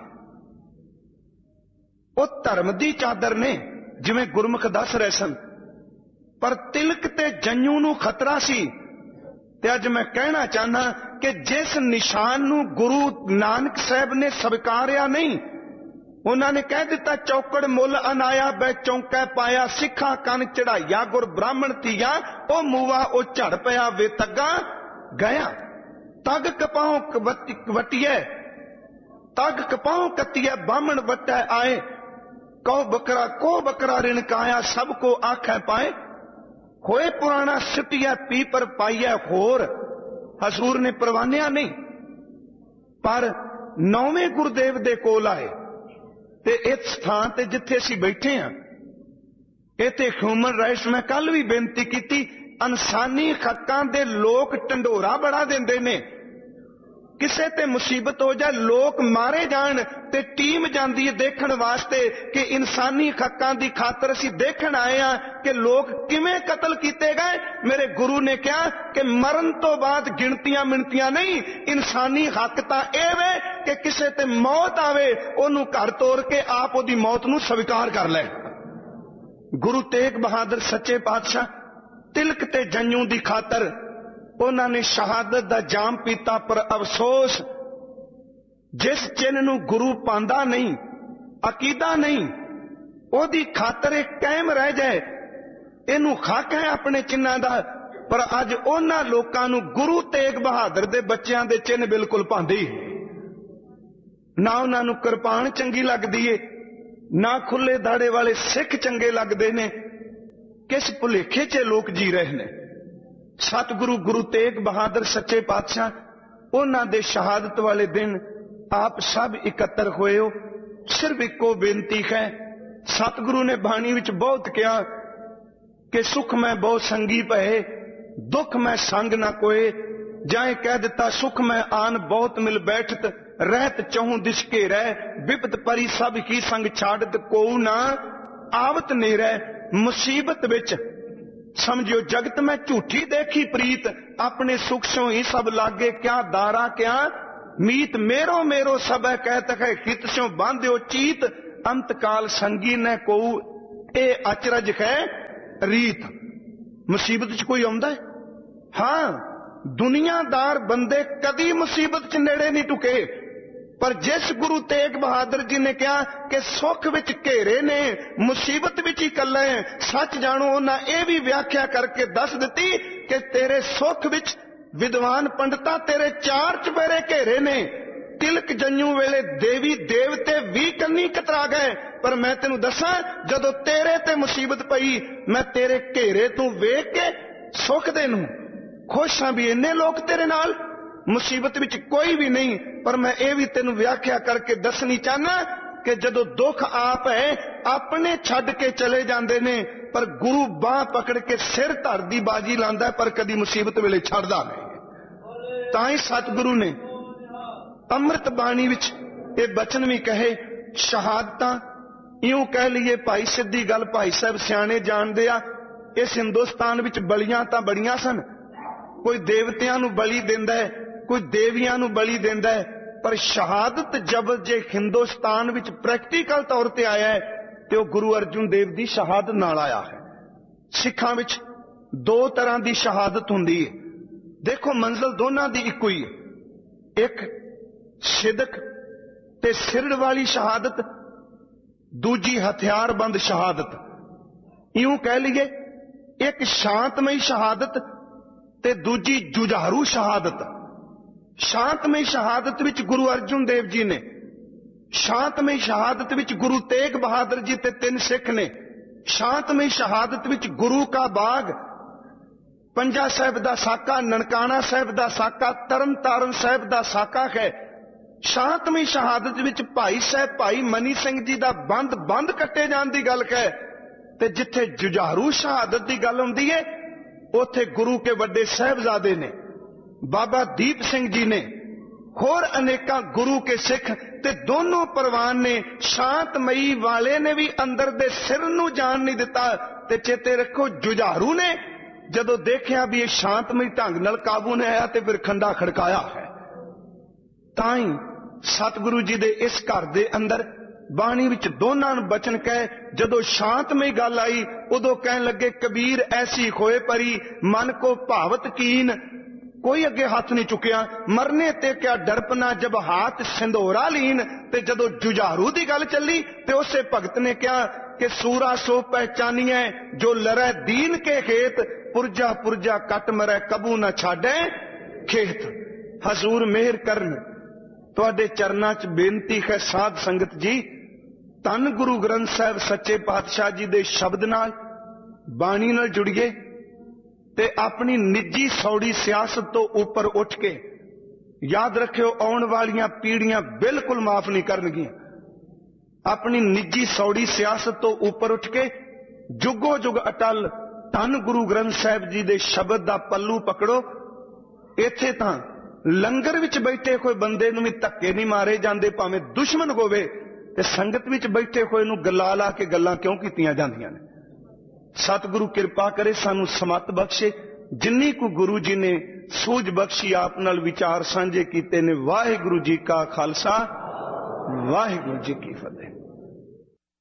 वो धर्म दी चादर ने जिवें गुरमुख दस रहे सन, पर तिलक ते जंजू नूं खतरा सी। ते अज मैं कहना चाहना कि जिस निशान नूं गुरु नानक साहब ने स्वीकारिया नहीं, उन्होंने कह दिता चौकड़ मुल अनाया बै चौंकै पाया, सिखा कन चढ़ाइया गुर ब्राह्मण थिया, ओ मूवा ओ झड़ पया वे तग्गा गया। तग कपाओ वटिया, तग कपाओ कतिया बामण वटै आए, कौ बकरा को बकरा रिणकाया, सबको आखै पाए। होए पुराना सिटिया पी पर पाइया होर। हजूर ने परवानिया नहीं, पर नौवें गुरुदेव दे कोल आए ते इस स्थान ते जिथे असीं बैठे हां, इत्थे ह्यूमन राइट्स, मैं कल भी बेनती की, इंसानी हक्कां दे लोग ढंडोरा बड़ा देंदे ने। किसे ते मुसीबत हो जाए, लोग मारे जान ते टीम जांदी है देखण वास्ते कि इंसानी हक्कां दी खातर असीं देखण आए हां कि लोग किवें कतल कीते गए। मेरे गुरु ने कहा कि मरण तो बाद गिणतियां मिणतियां नहीं, इंसानी हक तां इह वे कि किसे ते मौत आवे ओनू घर तोड़ के आप ओदी मौत नूं स्वीकार कर ले। गुरु तेग बहादुर सच्चे पातशाह तिलक ते जंजू दी खातर उन्होंने शहादत दा जाम पीता, पर अफसोस जिस चिन्ह नूं गुरु पांदा नहीं, अकीदा नहीं, ओदी खातर एक कायम रह जाए। इनू हक है अपने चिन्हां दा, पर अज उन्हां लोकां नूं गुरु तेग बहादुर दे बच्चियां दे चिन्ह बिल्कुल पांदी ना। उन्हां नूं किरपान चंगी लगदी है, ना खुले दाड़े वाले सिख चंगे लगदे ने। किस भुलेखे च लोग जी रहे ने। सतगुरु गुरु तेग बहादुर सच्चे पातशाह उन्हां दे शहादत वाले दिन आप सब इकट्ठे होए हो। सिर्फ इको बेनती है, सतगुरु ने बाणी विच बहुत कहा कि सुख मैं बहुत संगी पए, दुख मैं संग ना कोए। जाए कह दिता सुख मैं आन बहुत मिल बैठत, रहत चहूं दिश के रह, विपत परी सब की संग छाड़त, को ना आवत नेरै। मुसीबत विच समझियो जगत में झूठी देखी प्रीत, अपने सुख सो ही सब लागे क्या दारा क्या मीत, मेरो मेरो सब है कहत है हित सो बांध्यो चीत, अंत काल संगी न को ए अचरज है रीत। मुसीबत च कोई आउंदा है? हां, दुनियादार बंदे कदी मुसीबत च नेड़े नहीं टुके, पर जिस गुरु तेग बहादुर जी ने कहा कि सुख विच घेरे ने मुसीबत विच ही कल्ला है, सच जानो उन्हें यह भी व्याख्या करके दस दी कि तेरे सुख विच विद्वान पंडिता तेरे चार चपेरे घेरे ने, तिलक जंजू वेले देवी देवते भी कन्नी कतरा गए, पर मैं तेनू दसा जदों तेरे ते मुसीबत पई मैं तेरे घेरे तू वेख के सुख दे नू खुश हां भी इन्ने लोग तेरे नाल, मुसीबत विच कोई भी नहीं। पर मैं ये भी तेनू व्याख्या करके दसनी चाहना कि जदों दुख आप है अपने छड्ड के चले जांदे ने, पर गुरु बाह पकड़ के सिर धर दी बाजी लांदा है, पर कदी मुसीबत वेले छड्डदा नहीं। तां ही सतगुरु ने अमृत बाणी विच ये बचन भी कहे, शहादतां इउं कह लीए भाई सिद्धी गल भाई साहब सियाणे जाणदे आ, इस हिंदुस्तान विच बलियां तां बड़ियां सन, कोई देवतियां नू बली देंदा है, कोई देवियां नू बली देंदा है, पर शहादत जब जे हिंदुस्तान विच प्रैक्टिकल तौर ते आया है तो गुरु अर्जुन देव दी शहादत नाल आया है। सिखां विच दो तरह दी शहादत हुंदी है, देखो मंजिल दोनां दी इक्को ही है, एक सिदक ते सिरड़ वाली शहादत, दूजी हथियारबंद शहादत। यूं कह लीए एक शांतमई शहादत ते दूजी जुझारू शहादत। शांतमई शहादत विच गुरु अर्जुन देव जी ने, शांतमई शहादत विच गुरु तेग बहादुर जी ते तीन सिख ने, शांतमई शहादत विच गुरु का बाग, पंजा साहिब दा साका, ननकाना साहिब दा साका, तरन तारण साहिब दा साका है। शांतमई शहादत विच भाई साहब भाई मनी सिंह जी दा बंद बंद कट्टे जाण दी गल है, ते जिथे जुझारू शहादत दी गल हुंदी है उथे गुरु के वड्डे साहिबजादे ने, बाबा दीप सिंह जी ने, होर अनेका गुरु के सिख ते दोनों परवान ने। शांतमई वाले ने भी अंदर दे सिर नू जान नहीं दिता, ते चेते रखो जुझारू ने जदों देखिया भी ये शांतमई ढंग नाल काबू ने आया ते फिर खंडा खड़काया है। ताई सतगुरु जी दे इस घर दे अंदर बाणी विच दोनां नूं बचन कहे, जदों शांतमई गल आई उदों कहन लगे कबीर ऐसी खोए परी मन को भावत कीन, कोई अगे हाथ नहीं चुकिया, मरने ते क्या डरपना जब हाथ सिंदोरा लीन। ते जदों जुझारू दी गल चली ते उसे भगत ने कहा कि सूरा सो पहचानिए जो लरै दीन के खेत, पुरजा पुरजा कट मरै कबू न छाडे खेत। हजूर मेहर करन, तुहाडे चरनां च बेनती है साध संगत जी, धन गुरु ग्रंथ साहिब सच्चे पातशाह जी दे शब्द नाल बाणी नाल जुड़िए ते अपनी निजी सौड़ी सियासत तो ऊपर उठ के, याद रखियो आउण वालियां पीढ़ियां बिल्कुल माफ नहीं करनगियां। अपनी निजी सौड़ी सियासत तो ऊपर उठ के जुगो जुग अटल धन गुरु ग्रंथ साहिब जी दे शब्द दा पल्लू पकड़ो। इत्थे तां लंगर विच बैठे कोई बंदे नूं भी धक्के नहीं मारे जांदे, भावें दुश्मन होवे, ते संगत विच बैठे कोई नूं गला ला के गल्लां क्यों कीतियां जांदियां ने। सतगुरु कृपा करे सानू समत बख्शे, जिन्नी को गुरु जी ने सूझ बख्शी आप नाल विचार सांझे कीते ने। वाहिगुरु जी का खालसा, वाहिगुरु जी की फतेह।